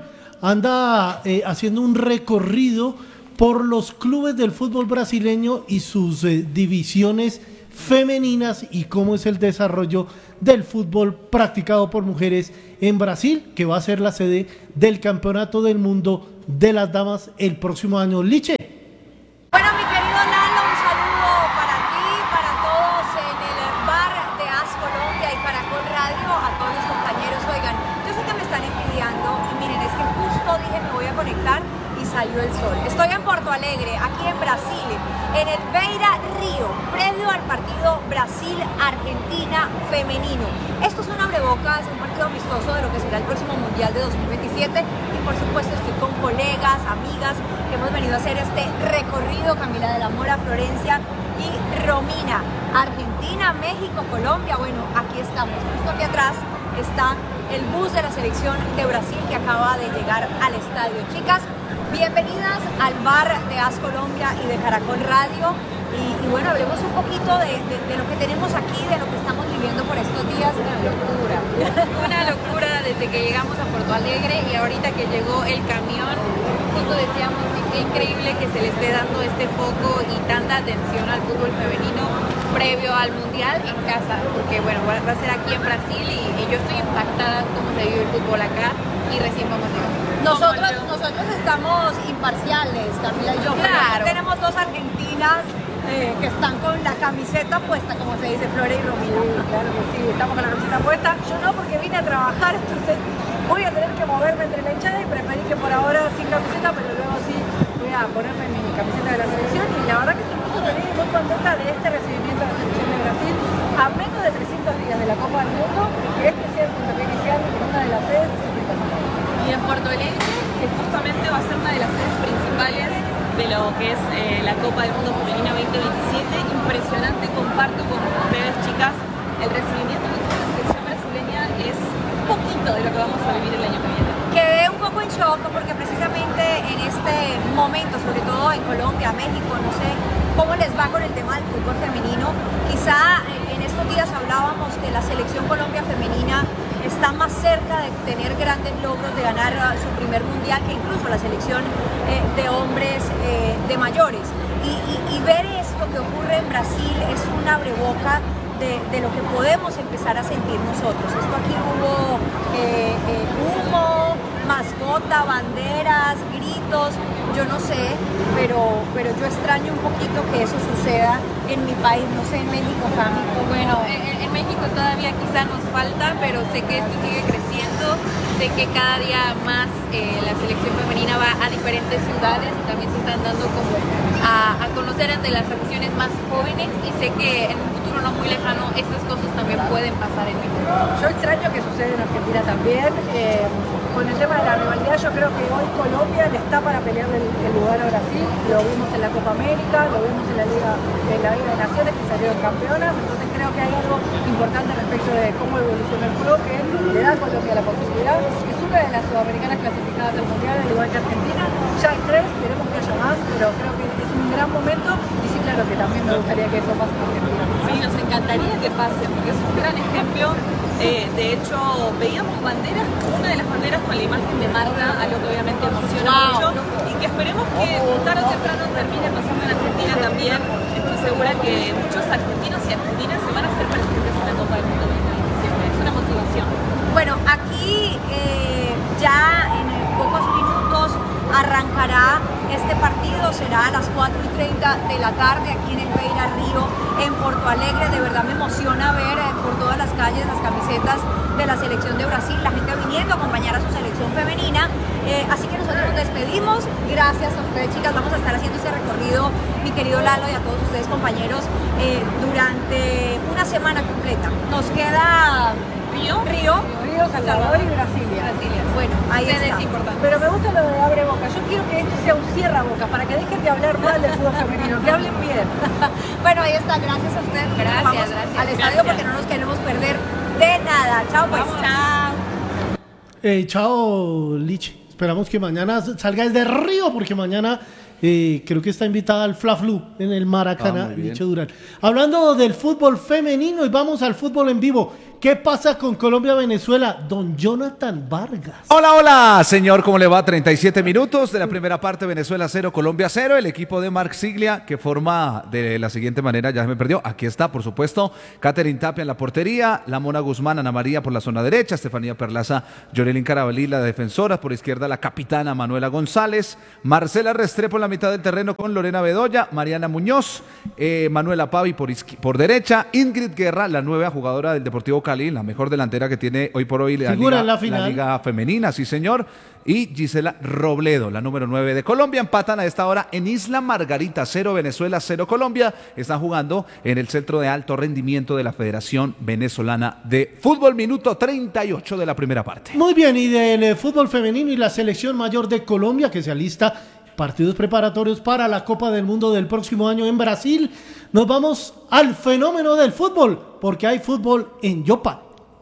anda eh, haciendo un recorrido por los clubes del fútbol brasileño y sus eh, divisiones femeninas y cómo es el desarrollo del fútbol practicado por mujeres en Brasil, que va a ser la sede del Campeonato del Mundo de las Damas el próximo año. Liche. Bueno, mi querido Lalo, un saludo para ti, para todos en el bar de As Colombia y Caracol Radio, a todos los compañeros. Oigan, yo sé que me están envidiando y miren, es que justo dije me voy a conectar y salió el sol. Estoy en Porto Alegre, aquí en Brasil, en el Beira Río, previo al partido Brasil-Argentina femenino. Esto es un abrebocas, un partido amistoso de lo que será el próximo Mundial de dos mil veintisiete y por supuesto estoy con colegas, amigas que hemos venido a hacer este recorrido, Camila de la Mora, Florencia y Romina. Argentina, México, Colombia, bueno, aquí estamos. Justo aquí atrás está el bus de la selección de Brasil que acaba de llegar al estadio. Chicas, bienvenidas al bar de As Colombia y de Caracol Radio. Y, y bueno, hablemos un poquito de, de, de lo que tenemos aquí, de lo que estamos viviendo por estos días. Una locura. Una locura desde que llegamos a Porto Alegre y ahorita que llegó el camión, justo decíamos qué increíble que se le esté dando este foco y tanta atención al fútbol femenino previo al Mundial en casa, porque bueno, va a ser aquí en Brasil y, y yo estoy impactada cómo se vive el fútbol acá y recién vamos a llegar. Nosotros, nosotros estamos imparciales, Camila y yo. Claro. Pero tenemos dos argentinas eh, que están con la camiseta puesta, como se dice, Flore y Romina. Sí, claro que sí, estamos con la camiseta puesta. Yo no, porque vine a trabajar, entonces voy a tener que moverme entre la hinchada y preferí que por ahora sin camiseta, pero luego sí voy a ponerme mi camiseta de la selección y la verdad que estoy muy contenta. Mandetta de este recibimiento de la selección de Brasil a menos de trescientos días de la Copa del Mundo, que este sea el puntapié inicial en una de las sedes de su internacional. Y en Porto Alegre, que justamente va a ser una de las sedes principales de lo que es eh, la Copa del Mundo Femenina veinte veintisiete. Impresionante, comparto con ustedes, chicas, el recibimiento que tuvo la selección brasileña es un poquito de lo que vamos a vivir el año que viene. Quedé un poco en shock porque precisamente en este momento, sobre todo en Colombia, México, no sé cómo les va con el tema del fútbol femenino. Quizá en estos días hablábamos que la selección Colombia femenina está más cerca de tener grandes logros, de ganar su primer mundial, que incluso la selección eh, de hombres eh, de mayores. Y, y, y ver esto que ocurre en Brasil es un abreboca de, de lo que podemos empezar a sentir nosotros. Esto aquí hubo eh, eh, humo, mascota, banderas, gritos, yo no sé, pero, pero yo extraño un poquito que eso suceda en mi país, no sé, en México, Cami. Bueno, en, en México todavía quizá nos falta, pero sé que esto sigue creciendo, sé que cada día más eh, la selección femenina va a diferentes ciudades y también se están dando como a, a conocer ante las aficiones más jóvenes, y sé que en un futuro no muy lejano estas cosas también pueden pasar en México. Yo extraño que suceda en Argentina también. Eh, con el tema de la rivalidad, yo creo que hoy Colombia le está para pelear el, el lugar a Brasil. Lo vimos en la Copa América, lo vimos en la Liga, en la Liga de Naciones, que salieron campeonas. Entonces creo que hay algo importante respecto de cómo evoluciona el juego, que le da a Colombia la posibilidad. Es una de las sudamericanas clasificadas al mundial, al igual que Argentina. Ya hay tres, queremos que haya más, pero creo que es un gran momento. Y sí, claro que también me gustaría que eso pase en Argentina. Sí, nos encantaría que pase, porque es un gran ejemplo. Eh, de hecho, veíamos banderas, una de las banderas con la imagen de Marta, algo que obviamente emociona mucho, y que esperemos que tarde o temprano termine pasando en Argentina también. Estoy segura que muchos argentinos y argentinas se van a hacer presentes en la Copa del Mundo veinte veintisiete. Es una motivación. Bueno, aquí eh, ya en pocos minutos arrancará este partido, será a las cuatro y treinta de la tarde aquí en el Beira Río, en Porto Alegre. De verdad me emociona ver eh, por todas las calles las camisetas de la selección de Brasil, la gente viniendo a acompañar a su selección femenina. Eh, así que nosotros nos despedimos. Gracias a ustedes, chicas. Vamos a estar haciendo este recorrido, mi querido Lalo, y a todos ustedes, compañeros, eh, durante una semana completa. Nos queda Río, Río, Río, Salvador y Brasilia. Brasilia. Bueno, ahí Ustedes está. es importante. Pero me gusta lo de abre boca. Yo quiero que esto sea un cierra boca, para que dejen de hablar mal del fútbol femenino, que hablen bien. Bueno, ahí está. Gracias a ustedes. Gracias, Vamos gracias. al estadio Gracias. porque no nos queremos perder de nada. Chao, pues. Vamos. Chao. Eh, chao, Lich. Esperamos que mañana salga desde Río, porque mañana eh, creo que está invitada al Fla Flu en el Maracaná, Ah, muy bien. Licho Durán. Hablando del fútbol femenino, y vamos al fútbol en vivo. ¿Qué pasa con Colombia-Venezuela? Don Jonathan Vargas. Hola, hola, señor, ¿cómo le va? treinta y siete minutos de la primera parte, Venezuela cero, Colombia cero. El equipo de Marc Siglia, que forma de la siguiente manera, ya se me perdió, aquí está, por supuesto, Catherine Tapia en la portería, la Mona Guzmán, Ana María por la zona derecha, Estefanía Perlaza, Yorelín Carabalí, la defensora, por izquierda la capitana Manuela González, Marcela Restrepo en la mitad del terreno con Lorena Bedoya, Mariana Muñoz, eh, Manuela Pavi por, izqui- por derecha, Ingrid Guerra, la nueva jugadora del Deportivo Cali, la mejor delantera que tiene hoy por hoy la, Figura liga, en la final. la liga femenina, sí señor, y Gisela Robledo, la número nueve de Colombia. Empatan a esta hora en Isla Margarita, cero Venezuela, cero Colombia. Están jugando en el centro de alto rendimiento de la Federación Venezolana de Fútbol, minuto treinta y ocho de la primera parte. Muy bien, y del eh, fútbol femenino y la selección mayor de Colombia, que se alista partidos preparatorios para la Copa del Mundo del próximo año en Brasil, nos vamos al fenómeno del fútbol, porque hay fútbol en Yopal.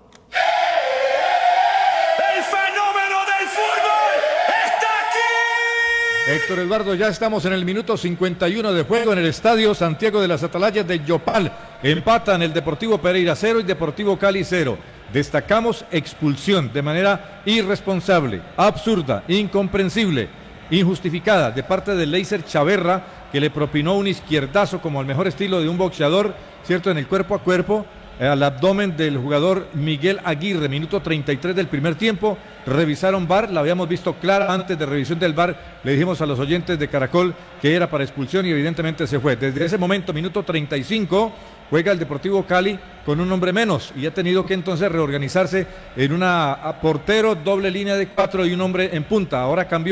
¡El fenómeno del fútbol está aquí! Héctor Eduardo, ya estamos en el minuto cincuenta y uno de juego en el estadio Santiago de las Atalayas de Yopal. Empatan el Deportivo Pereira cero y Deportivo Cali cero. Destacamos expulsión de manera irresponsable, absurda, incomprensible, injustificada de parte de Leiser Chaverra, que le propinó un izquierdazo como al mejor estilo de un boxeador, ¿cierto? En el cuerpo a cuerpo, eh, al abdomen del jugador Miguel Aguirre, minuto treinta y tres del primer tiempo. Revisaron V A R, la habíamos visto clara antes de revisión del V A R, le dijimos a los oyentes de Caracol que era para expulsión y evidentemente se fue. Desde ese momento, minuto treinta y cinco, juega el Deportivo Cali con un hombre menos y ha tenido que entonces reorganizarse en una a portero, doble línea de cuatro y un hombre en punta. Ahora cambió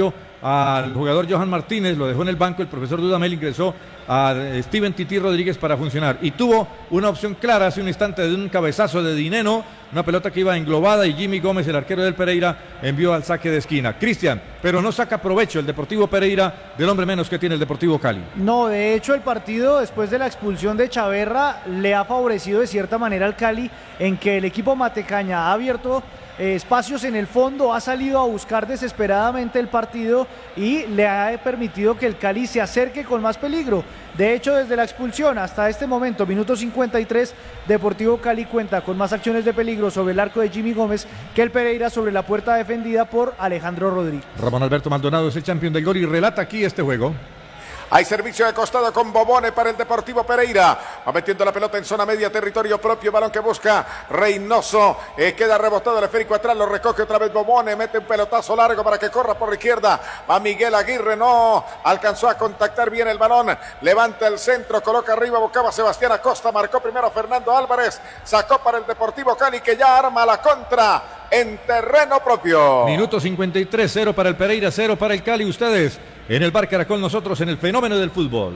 al jugador Johan Martínez, lo dejó en el banco, el profesor Dudamel ingresó a Steven Tití Rodríguez para funcionar. Y tuvo una opción clara hace un instante de un cabezazo de Dineno, una pelota que iba englobada y Jimmy Gómez, el arquero del Pereira, envió al saque de esquina. Cristian, pero no saca provecho el Deportivo Pereira del hombre menos que tiene el Deportivo Cali. No, de hecho el partido después de la expulsión de Chaverra le ha favorecido de cierta manera al Cali, en que el equipo Matecaña ha abierto eh, espacios en el fondo, ha salido a buscar desesperadamente el partido y le ha permitido que el Cali se acerque con más peligro. De hecho, desde la expulsión hasta este momento, minuto cincuenta y tres, Deportivo Cali cuenta con más acciones de peligro sobre el arco de Jimmy Gómez que el Pereira sobre la puerta defendida por Alejandro Rodríguez. Ramón Alberto Maldonado es el campeón del gol y relata aquí este juego. Hay servicio de costado con Bobone para el Deportivo Pereira. Va metiendo la pelota en zona media, territorio propio. Balón que busca Reynoso. Eh, queda rebotado el esférico atrás. Lo recoge otra vez Bobone. Mete un pelotazo largo para que corra por la izquierda. Va Miguel Aguirre. No alcanzó a contactar bien el balón. Levanta el centro. Coloca arriba. Buscaba Sebastián Acosta. Marcó primero Fernando Álvarez. Sacó para el Deportivo Cali, que ya arma la contra en terreno propio. Minuto cincuenta y tres, cero para el Pereira, cero para el Cali. Ustedes en el Bar Caracol, nosotros en el fenómeno del fútbol.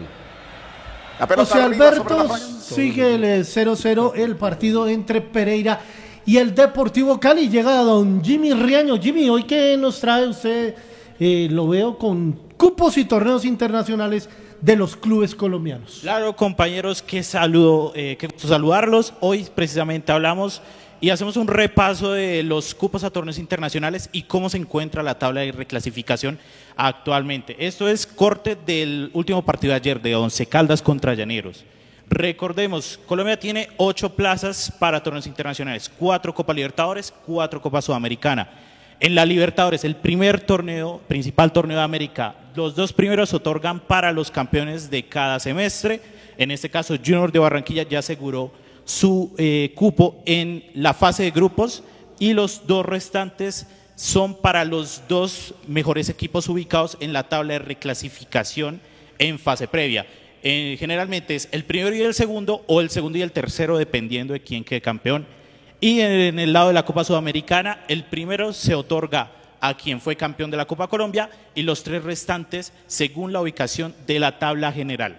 José Alberto, sigue el cero cero el partido entre Pereira y el Deportivo Cali. Llega don Jimmy Riaño. Jimmy, ¿hoy qué nos trae usted? Eh, lo veo con cupos y torneos internacionales de los clubes colombianos. Claro, compañeros, qué saludo, eh, qué gusto saludarlos. Hoy precisamente hablamos y hacemos un repaso de los cupos a torneos internacionales y cómo se encuentra la tabla de reclasificación actualmente. Esto es corte del último partido de ayer de Once Caldas contra Llaneros. Recordemos, Colombia tiene ocho plazas para torneos internacionales, cuatro Copa Libertadores, cuatro Copa Sudamericana. En la Libertadores, el primer torneo, principal torneo de América, los dos primeros se otorgan para los campeones de cada semestre. En este caso, Junior de Barranquilla ya aseguró su eh, cupo en la fase de grupos y los dos restantes son para los dos mejores equipos ubicados en la tabla de reclasificación en fase previa. Eh, generalmente es el primero y el segundo o el segundo y el tercero dependiendo de quién quede campeón. Y en el lado de la Copa Sudamericana, el primero se otorga a quien fue campeón de la Copa Colombia y los tres restantes según la ubicación de la tabla general.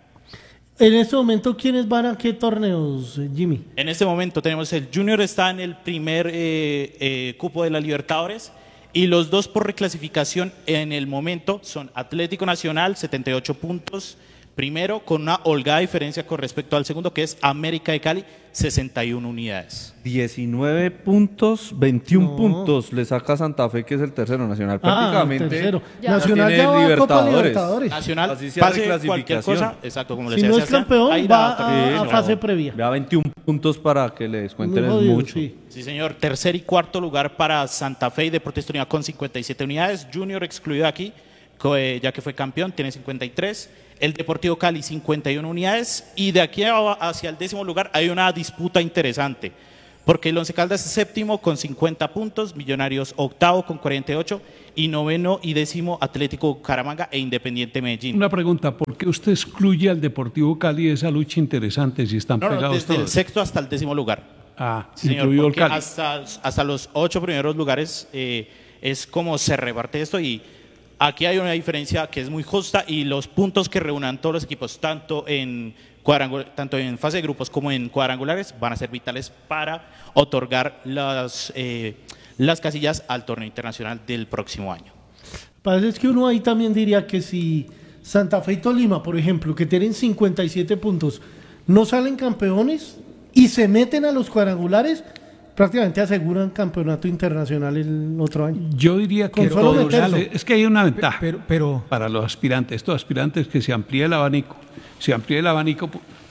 En este momento, ¿quiénes van a qué torneos, Jimmy? En este momento tenemos el Junior está en el primer eh, eh, cupo de la Libertadores y los dos por reclasificación en el momento son Atlético Nacional, setenta y ocho puntos, primero con una holgada diferencia con respecto al segundo que es América de Cali, sesenta y una unidades. diecinueve puntos, veintiún no. puntos le saca Santa Fe, que es el tercero. Nacional prácticamente. Ah, tercero. Ya. Nacional ya ya va Libertadores. a Copa Libertadores. Nacional, así sea pase cualquier cosa, exacto, como le si decía, no es campeón, va a, a fase previa. Ya veintiún puntos para que le descuenten, Muy es jodido, mucho. Sí. sí, señor. Tercer y cuarto lugar para Santa Fe y Deportes Tolima con cincuenta y siete unidades. Junior excluido aquí, ya que fue campeón, tiene cincuenta y tres. El Deportivo Cali cincuenta y una unidades y de aquí hacia el décimo lugar hay una disputa interesante porque el Once Caldas es séptimo con cincuenta puntos, Millonarios octavo con cuarenta y ocho y noveno y décimo Atlético Bucaramanga e Independiente Medellín. Una pregunta, ¿por qué usted excluye al Deportivo Cali de esa lucha interesante si están no, no, pegados desde todos? el sexto hasta el décimo lugar. Ah, sí, señor, incluido el Cali. Hasta, hasta los ocho primeros lugares eh, es como se reparte esto y aquí hay una diferencia que es muy justa y los puntos que reúnan todos los equipos, tanto en, tanto en fase de grupos como en cuadrangulares, van a ser vitales para otorgar las, eh, las casillas al torneo internacional del próximo año. Parece que uno ahí también diría que si Santa Fe y Tolima, por ejemplo, que tienen cincuenta y siete puntos, no salen campeones y se meten a los cuadrangulares, prácticamente aseguran campeonato internacional el otro año. Yo diría que solo todos, meterse. es que hay una ventaja pero, pero, para los aspirantes. Estos aspirantes que se amplíe el abanico. Se amplía el abanico,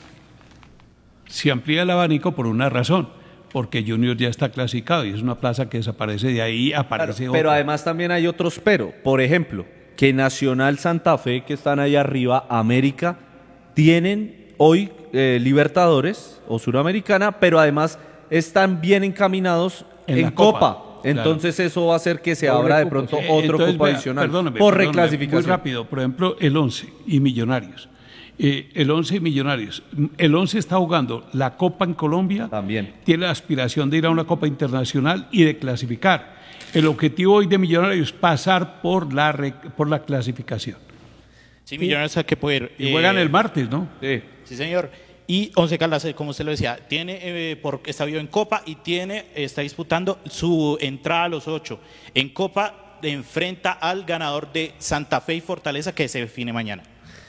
se amplía el abanico por una razón, porque Junior ya está clasificado y es una plaza que desaparece, de ahí aparece claro, otra. Pero además también hay otros pero. Por ejemplo, que Nacional, Santa Fe, que están ahí arriba, América, tienen hoy eh, Libertadores o Suramericana, pero además están bien encaminados en, en Copa. Copa. Entonces claro. Eso va a hacer que se abra de pronto otro Entonces, cupo vea, adicional perdóname, por perdóname, reclasificación. Muy rápido, por ejemplo, el once y Millonarios. Eh, el once Millonarios. El once está jugando la Copa en Colombia. También. Tiene la aspiración de ir a una Copa Internacional y de clasificar. El objetivo hoy de Millonarios es pasar por la, re, por la clasificación. Sí, Millonarios hay que poder. Y juegan el martes, ¿no? Sí. Sí, señor. Y Once Caldas, como usted lo decía, tiene eh, por, está vivo en Copa y tiene está disputando su entrada a los ocho. En Copa enfrenta al ganador de Santa Fe y Fortaleza, que se define mañana.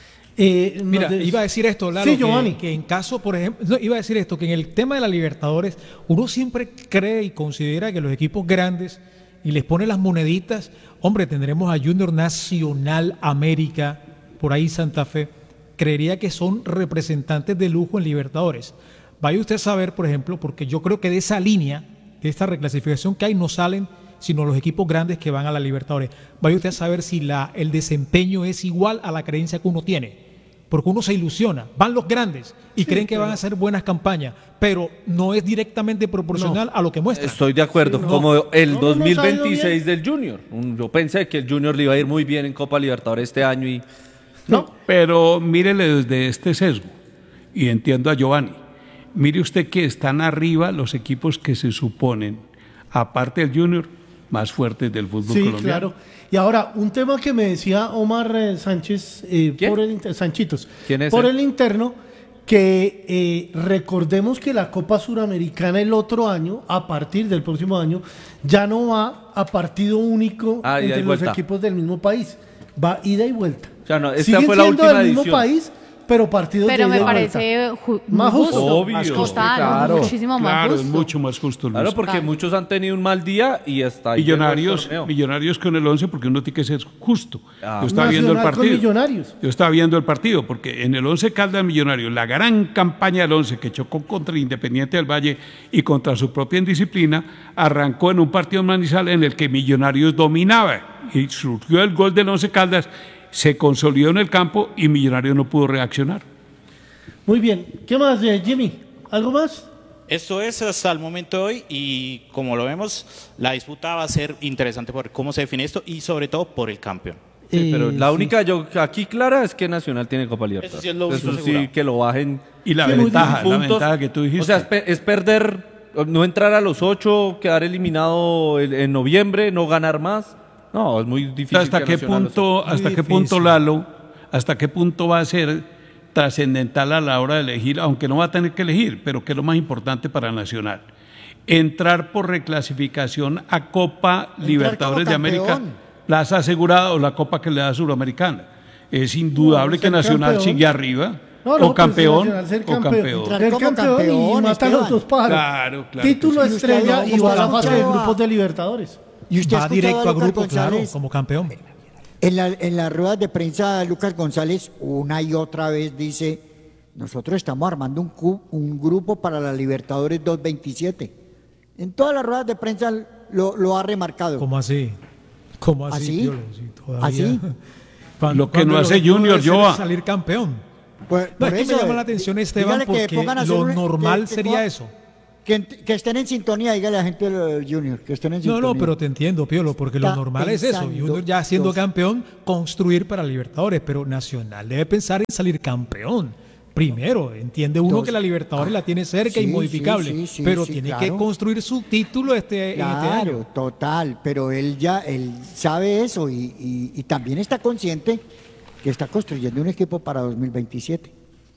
Eh, Mira, de... iba a decir esto, Lalo, sí, que, Giovanni. que en caso, por ejemplo, no, iba a decir esto, que en el tema de la Libertadores, uno siempre cree y considera que los equipos grandes, y les pone las moneditas, hombre, tendremos a Junior Nacional, América, por ahí Santa Fe, creería que son representantes de lujo en Libertadores. Vaya usted a saber, por ejemplo, porque yo creo que de esa línea, de esta reclasificación que hay, no salen sino los equipos grandes que van a la Libertadores. Vaya usted a saber si la, el desempeño es igual a la creencia que uno tiene, porque uno se ilusiona, van los grandes y sí, creen que pero... van a hacer buenas campañas, pero no es directamente proporcional no. a lo que muestran. Estoy de acuerdo, sí, no. como el no, dos mil veintiséis del Junior. Yo pensé que el Junior le iba a ir muy bien en Copa Libertadores este año y... No, pero mírele desde este sesgo, y entiendo a Giovanni, mire usted que están arriba los equipos que se suponen, aparte del Junior, más fuertes del fútbol sí, colombiano. Sí, claro. Y ahora, un tema que me decía Omar eh, Sánchez, eh, por el inter... Sanchitos, ¿Quién es por él? el interno, que eh, recordemos que la Copa Suramericana el otro año, a partir del próximo año, ya no va a partido único ah, entre los vuelta. equipos del mismo país, va ida y vuelta. O sea, no, esta Siguen fue la siendo última del mismo edición. país, pero partidos pero de ida me y parece ju más justo, obvio, más justo, total, claro. muchísimo más claro, justo. es mucho más justo. Luis. Claro, porque claro. muchos han tenido un mal día y hasta ahí millonarios, millonarios con el once, porque uno tiene que ser justo. Ah, yo estaba viendo el partido. Millonarios. Yo estaba viendo el partido, porque en el once Caldas Millonarios, la gran campaña del once que chocó contra el Independiente del Valle y contra su propia indisciplina, arrancó en un partido en Manizales en el que Millonarios dominaba y surgió el gol del once Caldas. Se consolidó en el campo y Millonarios no pudo reaccionar. Muy bien. ¿Qué más, eh, Jimmy? ¿Algo más? Esto es hasta el momento de hoy y como lo vemos, la disputa va a ser interesante por cómo se define esto y sobre todo por el campeón. Sí, pero la única yo aquí clara es que Nacional tiene Copa Libertadores. Eso sí es lo Eso sí, seguro. que lo bajen. Y la sí, ventaja, puntos. la ventaja que tú dijiste. O sea, es, pe es perder, no entrar a los ocho, quedar eliminado en, en noviembre, no ganar más. No, es muy difícil. ¿Hasta qué punto, hasta qué punto, Lalo, hasta qué punto va a ser trascendental a la hora de elegir, aunque no va a tener que elegir, pero que es lo más importante para Nacional? Entrar por reclasificación a Copa Entrar Libertadores de América, ¿la has asegurado o la Copa que le da Suramericana? Es indudable no, que Nacional campeón. sigue arriba. No, no, o campeón, ser campeón, o campeón. Ser campeón, campeón y mata los dos pájaros. Claro, claro. Título sí. estrella y va a la fase de grupos de Libertadores. ¿Y usted va directo a, a grupo, claro, como campeón. En, la, en las ruedas de prensa, Lucas González una y otra vez dice, nosotros estamos armando un, cu, un grupo para la Libertadores dos veintisiete. En todas las ruedas de prensa lo, lo ha remarcado. ¿Cómo así? ¿Cómo así? ¿Así? Piolo? Sí, todavía. ¿Así? Cuando, lo que no hace Junior, yo a salir campeón. Pues, no, por es que eso, me llama la atención, Esteban, porque lo un, normal que, que, sería que, eso. Que, que estén en sintonía, dígale a la gente del Junior, que estén en sintonía. No, no, pero te entiendo, Piolo, porque Está lo normal es eso. Junior ya siendo dos. campeón, construir para Libertadores, pero Nacional debe pensar en salir campeón. Primero, entiende uno dos. que la Libertadores la tiene cerca, sí, inmodificable, sí, sí, sí, pero sí, tiene claro. que construir su título este, claro, este año. Claro, total, pero él ya él sabe eso y, y, y también está consciente que está construyendo un equipo para dos mil veintisiete.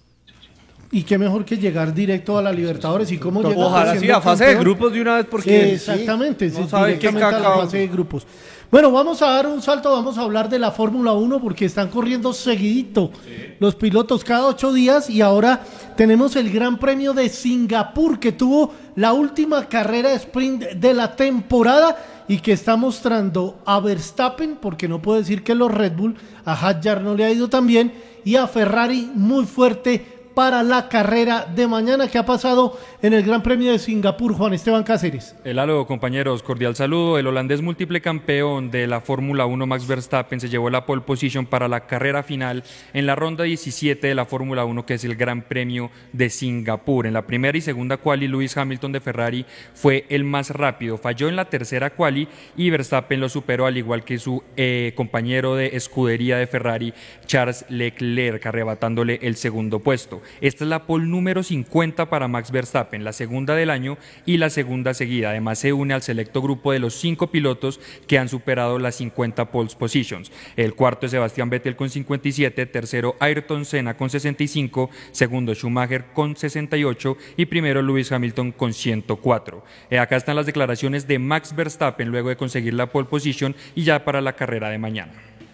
Y qué mejor que llegar directo a la Libertadores y cómo llegar. Ojalá sí, a fase campeón. de grupos de una vez, porque sí, exactamente, sí, no sabe directamente a la fase de grupos. Bueno, vamos a dar un salto, vamos a hablar de la Fórmula uno porque están corriendo seguidito sí. los pilotos cada ocho días y ahora tenemos el Gran Premio de Singapur que tuvo la última carrera sprint de la temporada y que está mostrando a Verstappen, porque no puedo decir que los Red Bull, a Hadjar no le ha ido tan bien, y a Ferrari muy fuerte para la carrera de mañana. ¿Qué ha pasado en el Gran Premio de Singapur, Juan Esteban Cáceres? El halo, compañeros, cordial saludo. El holandés múltiple campeón de la Fórmula uno, Max Verstappen, se llevó la pole position para la carrera final en la ronda diecisiete de la Fórmula uno, que es el Gran Premio de Singapur. En la primera y segunda quali, Lewis Hamilton de Ferrari fue el más rápido. Falló en la tercera quali y Verstappen lo superó, al igual que su eh, compañero de escudería de Ferrari, Charles Leclerc, arrebatándole el segundo puesto. Esta es la pole número cincuenta para Max Verstappen, la segunda del año y la segunda seguida. Además, se une al selecto grupo de los cinco pilotos que han superado las cincuenta pole positions. El cuarto es Sebastián Vettel con cincuenta y siete, tercero Ayrton Senna con sesenta y cinco, segundo Schumacher con sesenta y ocho y primero Lewis Hamilton con ciento cuatro. Eh, acá están las declaraciones de Max Verstappen luego de conseguir la pole position y ya para la carrera de mañana.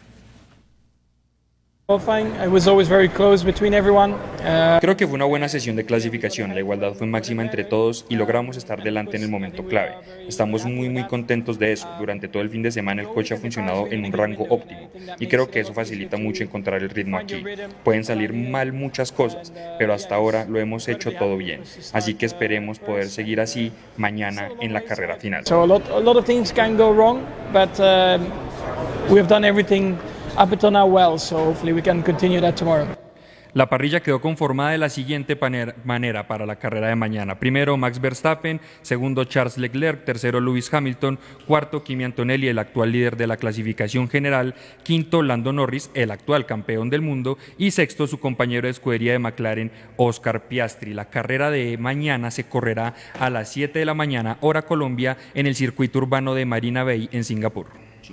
Creo que fue una buena sesión de clasificación, la igualdad fue máxima entre todos y logramos estar delante en el momento clave. Estamos muy muy contentos de eso. Durante todo el fin de semana el coche ha funcionado en un rango óptimo y creo que eso facilita mucho encontrar el ritmo aquí. Pueden salir mal muchas cosas, pero hasta ahora lo hemos hecho todo bien. Así que esperemos poder seguir así mañana en la carrera final. So a lot, a lot of things can go wrong, but um, we have done everything up until now well, so hopefully we can continue that tomorrow. La parrilla quedó conformada de la siguiente manera para la carrera de mañana. Primero Max Verstappen, segundo Charles Leclerc, tercero Lewis Hamilton, cuarto Kimi Antonelli, el actual líder de la clasificación general, quinto Lando Norris, el actual campeón del mundo, y sexto su compañero de escudería de McLaren, Oscar Piastri. La carrera de mañana se correrá a las siete de la mañana, hora Colombia, en el circuito urbano de Marina Bay en Singapur.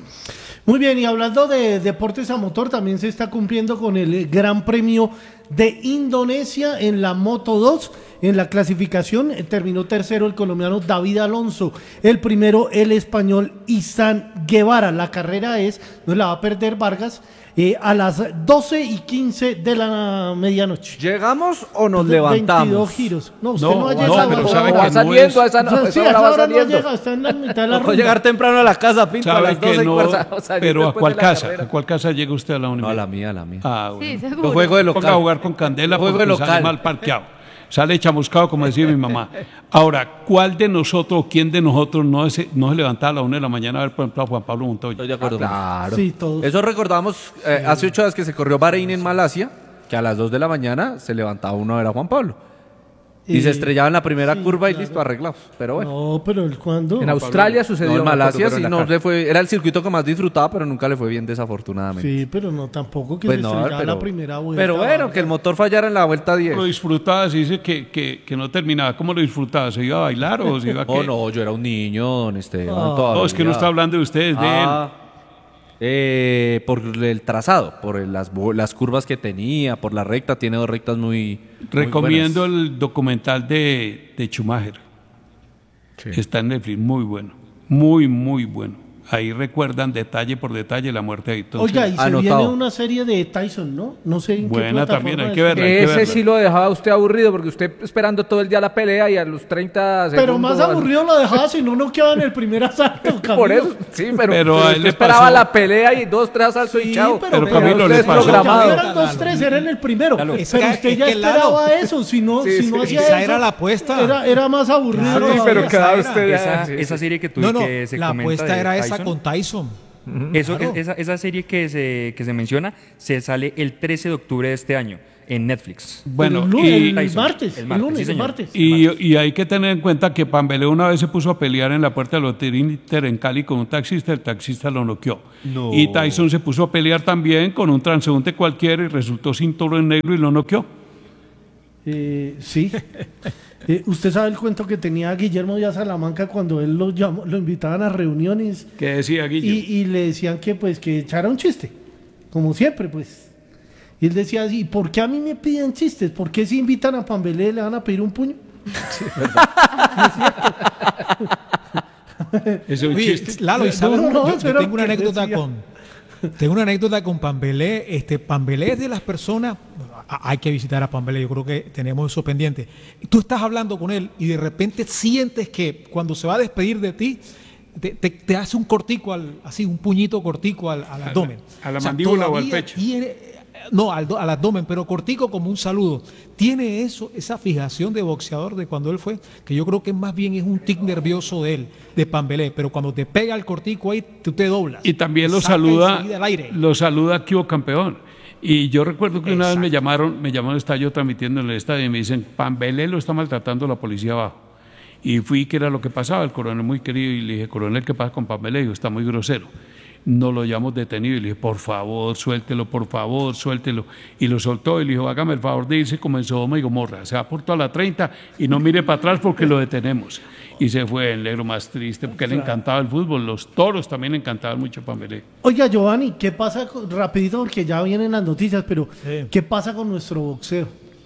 Muy bien, y hablando de deportes a motor, también se está cumpliendo con el Gran Premio de Indonesia en la Moto dos. En la clasificación eh, terminó tercero el colombiano David Alonso, el primero el español Izan Guevara. La carrera es, no la va a perder Vargas, eh, a las doce y quince de la medianoche. ¿Llegamos o nos De levantamos? veintidós giros. No, usted No, no, ha no, llegado. pero sabe que va saliendo, a esa no- Sí, esa sí, hora a esa va hora no saliendo. llega, está en la mitad de la Puedo ronda. llegar temprano a la casa, Pinto, a ¿Sabe las que doce y no? fuerza, o salir Pero ¿a después cuál de la casa? carrera. ¿A cuál casa llega usted a la universidad? No, a la mía, a la mía. Ah, bueno. Sí, seguro. Yo juego de local. Ponga a jugar con candela Juego porque de sale local. mal parqueado. Sale chamuscado, como decía mi mamá. Ahora, ¿cuál de nosotros, quién de nosotros no se, no se levantaba a la una de la mañana a ver, por ejemplo, a Juan Pablo Montoya? Estoy de acuerdo. Ah, Claro. Sí, todos. Eso recordamos eh, hace ocho días que se corrió Bahrein en Malasia, que a las dos de la mañana se levantaba uno a ver a Juan Pablo. Y Eh, se estrellaba en la primera sí, curva y claro. listo, arreglados. Pero bueno. No, pero el cuándo. En Australia sucedió. No, en me acuerdo, Malasia pero sí en no Dakar. le fue. Era el circuito que más disfrutaba, pero nunca le fue bien, desafortunadamente. Sí, pero no tampoco que Pues se no, estrellara pero- la primera vuelta. Pero bueno, que el motor fallara en la vuelta diez. Lo disfrutaba, se dice que, que, que no terminaba. ¿Cómo lo disfrutaba? ¿Se iba a bailar o se iba a qué? Oh, no, yo era un niño, don Esteban. Ah. todavía. No, es que no está hablando de ustedes, de Ah, eh, por el trazado, por el- las, bo- las curvas que tenía, por la recta, tiene dos rectas muy. muy Recomiendo buenas. el documental de, de Schumacher. Está en Netflix, muy bueno. Muy, muy bueno. Ahí recuerdan detalle por detalle la muerte de Ayrton Oiga, y Senna. se viene una serie de Tyson, ¿no? No sé en qué Buena plataforma también, hay es. que verla, hay que Ese verla. sí lo dejaba usted aburrido porque usted esperando todo el día la pelea y a los treinta segundos. Pero más aburrido lo dejaba si no no quedaba en el primer asalto, Camilo. Por eso, sí, pero, Pero a pero él usted le esperaba pasó- la pelea y dos, tres asaltos y chao. pero, Pero Camilo, usted le es pasó- programado. Eran dos, tres, era en el primero. Claro. Pero Es que- usted es ya que, Lalo, esperaba eso. Si no, sí, si no sí, hacía esa eso, era la apuesta. Era, era más aburrido. Claro, todavía. pero quedaba Esa usted era. Esa, sí, esa sí. serie que tú No, no, que se la comenta apuesta de era esa Tyson, con Tyson. Eso, Claro. esa, esa serie que se, que se menciona se sale el trece de octubre de este año en Netflix. Bueno, el, lu- y- el Tyson, martes, el, el martes, lunes, sí, el señor. martes. Y, y hay que tener en cuenta que Pambelé una vez se puso a pelear en la puerta del Hotel Inter en Cali con un taxista, el taxista lo noqueó. No. Y Tyson se puso a pelear también con un transeúnte cualquiera y resultó cinturón negro y lo noqueó. Eh, sí. Eh, ¿Usted sabe el cuento que tenía Guillermo Díaz Salamanca cuando él lo, llamó, lo invitaban a reuniones ¿Qué decía Guillermo? y, y le decían que pues que echara un chiste? Como siempre, pues. Y él decía así, ¿por qué a mí me piden chistes? ¿Por qué si invitan a Pambelé le van a pedir un puño? Ese es un Oye, chiste. Lalo, ¿y sabes? No, no, yo, eso yo era tengo lo una que anécdota decía. con tengo una anécdota con Pambelé. Este Pambelé es de las personas. a- Hay que visitar a Pambelé. Yo creo que tenemos eso pendiente. Tú estás hablando con él y de repente sientes que cuando se va a despedir de ti te, te- te hace un cortico al, así un puñito cortico al, al abdomen. a la mandíbula o al todavía pecho. tiene- No, al, do- al abdomen, pero cortico como un saludo. Tiene eso, esa fijación de boxeador de cuando él fue, que yo creo que más bien es un tic nervioso de él, de Pambelé, pero cuando te pega el cortico ahí, tú te doblas. Y también lo Saca saluda, enseguida al aire. lo saluda Kio Campeón. Y yo recuerdo que una vez me llamaron, me llamaron, estaba yo transmitiendo en el estadio y me dicen, Pambelé lo está maltratando la policía abajo. Y fui, que era lo que pasaba, el coronel muy querido, y le dije, coronel, ¿qué pasa con Pambelé? Dijo, está muy grosero. No lo llamamos detenido y le dije, por favor, suéltelo, por favor, suéltelo. Y lo soltó y le dijo, hágame el favor de irse, como en Sodoma y Gomorra. Se va por toda la treinta y no mire para atrás porque lo detenemos. Y se fue el negro más triste porque le encantaba el fútbol. Los toros también encantaban mucho a Pambelé. Oiga, Giovanni, ¿qué pasa con, rapidito porque ya vienen las noticias, pero ¿qué pasa con nuestro boxeo?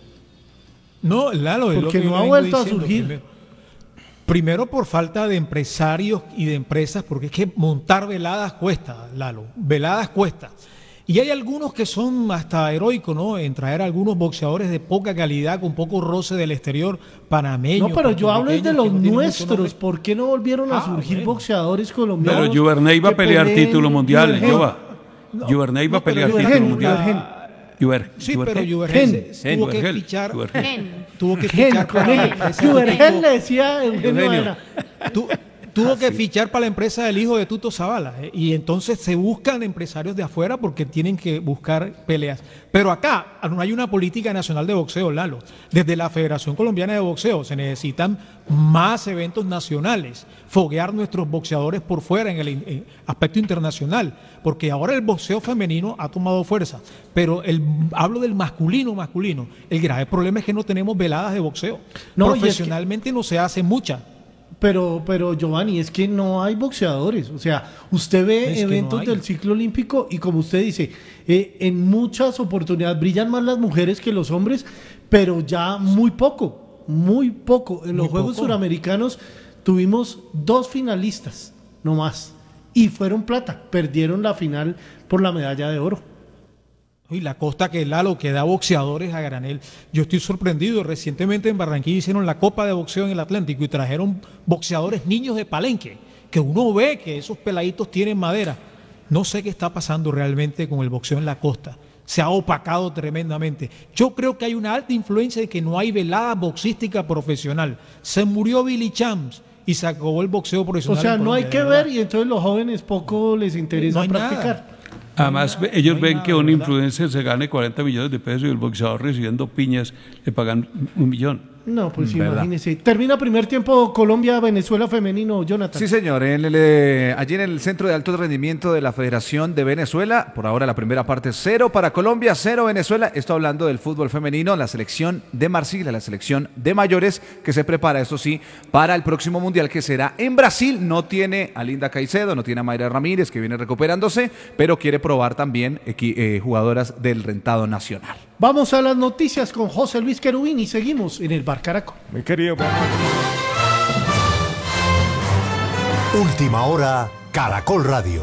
No, Lalo, es lo Porque que no yo ha vengo vuelto a diciendo. surgir. Primero, primero por falta de empresarios y de empresas, porque es que montar veladas cuesta, Lalo, veladas cuesta. Y hay algunos que son hasta heroicos, ¿no? En traer a algunos boxeadores de poca calidad, con poco roce del exterior, panameños. No, pero yo hablo es de puertorriqueños, los que no tienen mucho nuestros. nombre. ¿Por qué no volvieron a Ah, surgir bueno. boxeadores colombianos? Pero Juvernay va a que pelear peleen? título mundial, Juvergen. Jova. Juvernay va a pelear Juvergen, título mundial. Juvergen. Juver- Sí, Juvergen. pero Juvergen Gen. se- tuvo que Juvergen. fichar. Juvergen. Tuvo que Gen, fichar para la Juvergen. empresa del Juvergen hijo- le decía Eugenio Eugenio. Ana. Tu- tuvo que fichar para la empresa del hijo de Tuto Zavala. eh, Y entonces se buscan empresarios de afuera porque tienen que buscar peleas. Pero acá no hay una política nacional de boxeo, Lalo. Desde la Federación Colombiana de Boxeo se necesitan más eventos nacionales, foguear nuestros boxeadores por fuera en el in- en aspecto internacional, porque ahora el boxeo femenino ha tomado fuerza, pero el, hablo del masculino, masculino. El grave problema es que no tenemos veladas de boxeo. No, y es que- Profesionalmente no se hace mucha. Pero, pero Giovanni, es que no hay boxeadores. O sea, usted ve Es que no eventos hay. del ciclo olímpico y como usted dice, eh, en muchas oportunidades brillan más las mujeres que los hombres, pero ya muy poco, muy poco. En los Muy Juegos poco. Suramericanos tuvimos dos finalistas, no más, y fueron plata. Perdieron la final por la medalla de oro. Y la costa que Lalo, que da boxeadores a granel. Yo estoy sorprendido. Recientemente en Barranquilla hicieron la Copa de Boxeo en el Atlántico y trajeron boxeadores niños de Palenque, que uno ve que esos peladitos tienen madera. No sé qué está pasando realmente con el boxeo en la costa. Se ha opacado tremendamente. Yo creo que hay una alta influencia de que no hay velada boxística profesional. Se murió Billy Champs y se acabó el boxeo O profesional. sea, en no hay Colombia, que de verdad. ver y entonces los jóvenes poco les interesa No hay nada. practicar. Además, No hay ellos nada, no ven hay que nada, un ¿verdad? influencer se gane cuarenta millones de pesos y el boxeador recibiendo piñas le pagan un millón. No, pues Mm, ¿verdad? imagínese. Termina primer tiempo Colombia-Venezuela femenino, Jonathan. Sí, señor. En el, eh, allí en el Centro de Alto Rendimiento de la Federación de Venezuela, por ahora la primera parte cero para Colombia, cero Venezuela. Esto hablando del fútbol femenino, la selección de Marsiglia, la selección de mayores que se prepara, eso sí, para el próximo Mundial que será en Brasil. No tiene a Linda Caicedo, no tiene a Mayra Ramírez, que viene recuperándose, pero quiere probar también equi- eh, jugadoras del rentado nacional. Vamos a las noticias con José Luis Querubín y seguimos en el Bar Caracol. Mi querido. Última hora, Caracol Radio.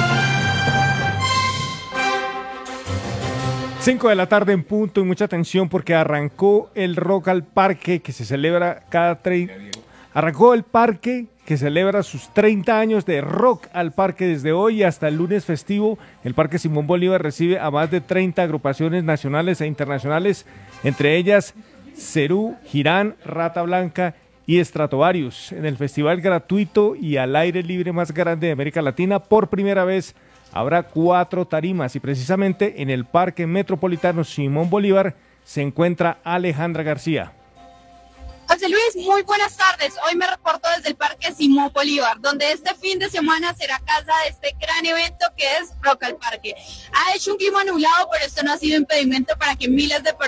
cinco de la tarde en punto y mucha atención porque arrancó el Rock al Parque que se celebra cada tre- arrancó el parque que celebra sus treinta años de Rock al Parque desde hoy hasta el lunes festivo. El Parque Simón Bolívar recibe a más de treinta agrupaciones nacionales e internacionales, entre ellas Cerú, Girán, Rata Blanca y Stratovarius. En el festival gratuito y al aire libre más grande de América Latina, por primera vez habrá cuatro tarimas y precisamente en el Parque Metropolitano Simón Bolívar se encuentra Alejandra García. José Luis, muy buenas tardes. Hoy me reporto desde el Parque Simón Bolívar, donde este fin de semana será casa de este gran evento que es Rock al Parque. Ha hecho un clima nublado, pero esto no ha sido impedimento para que miles de personas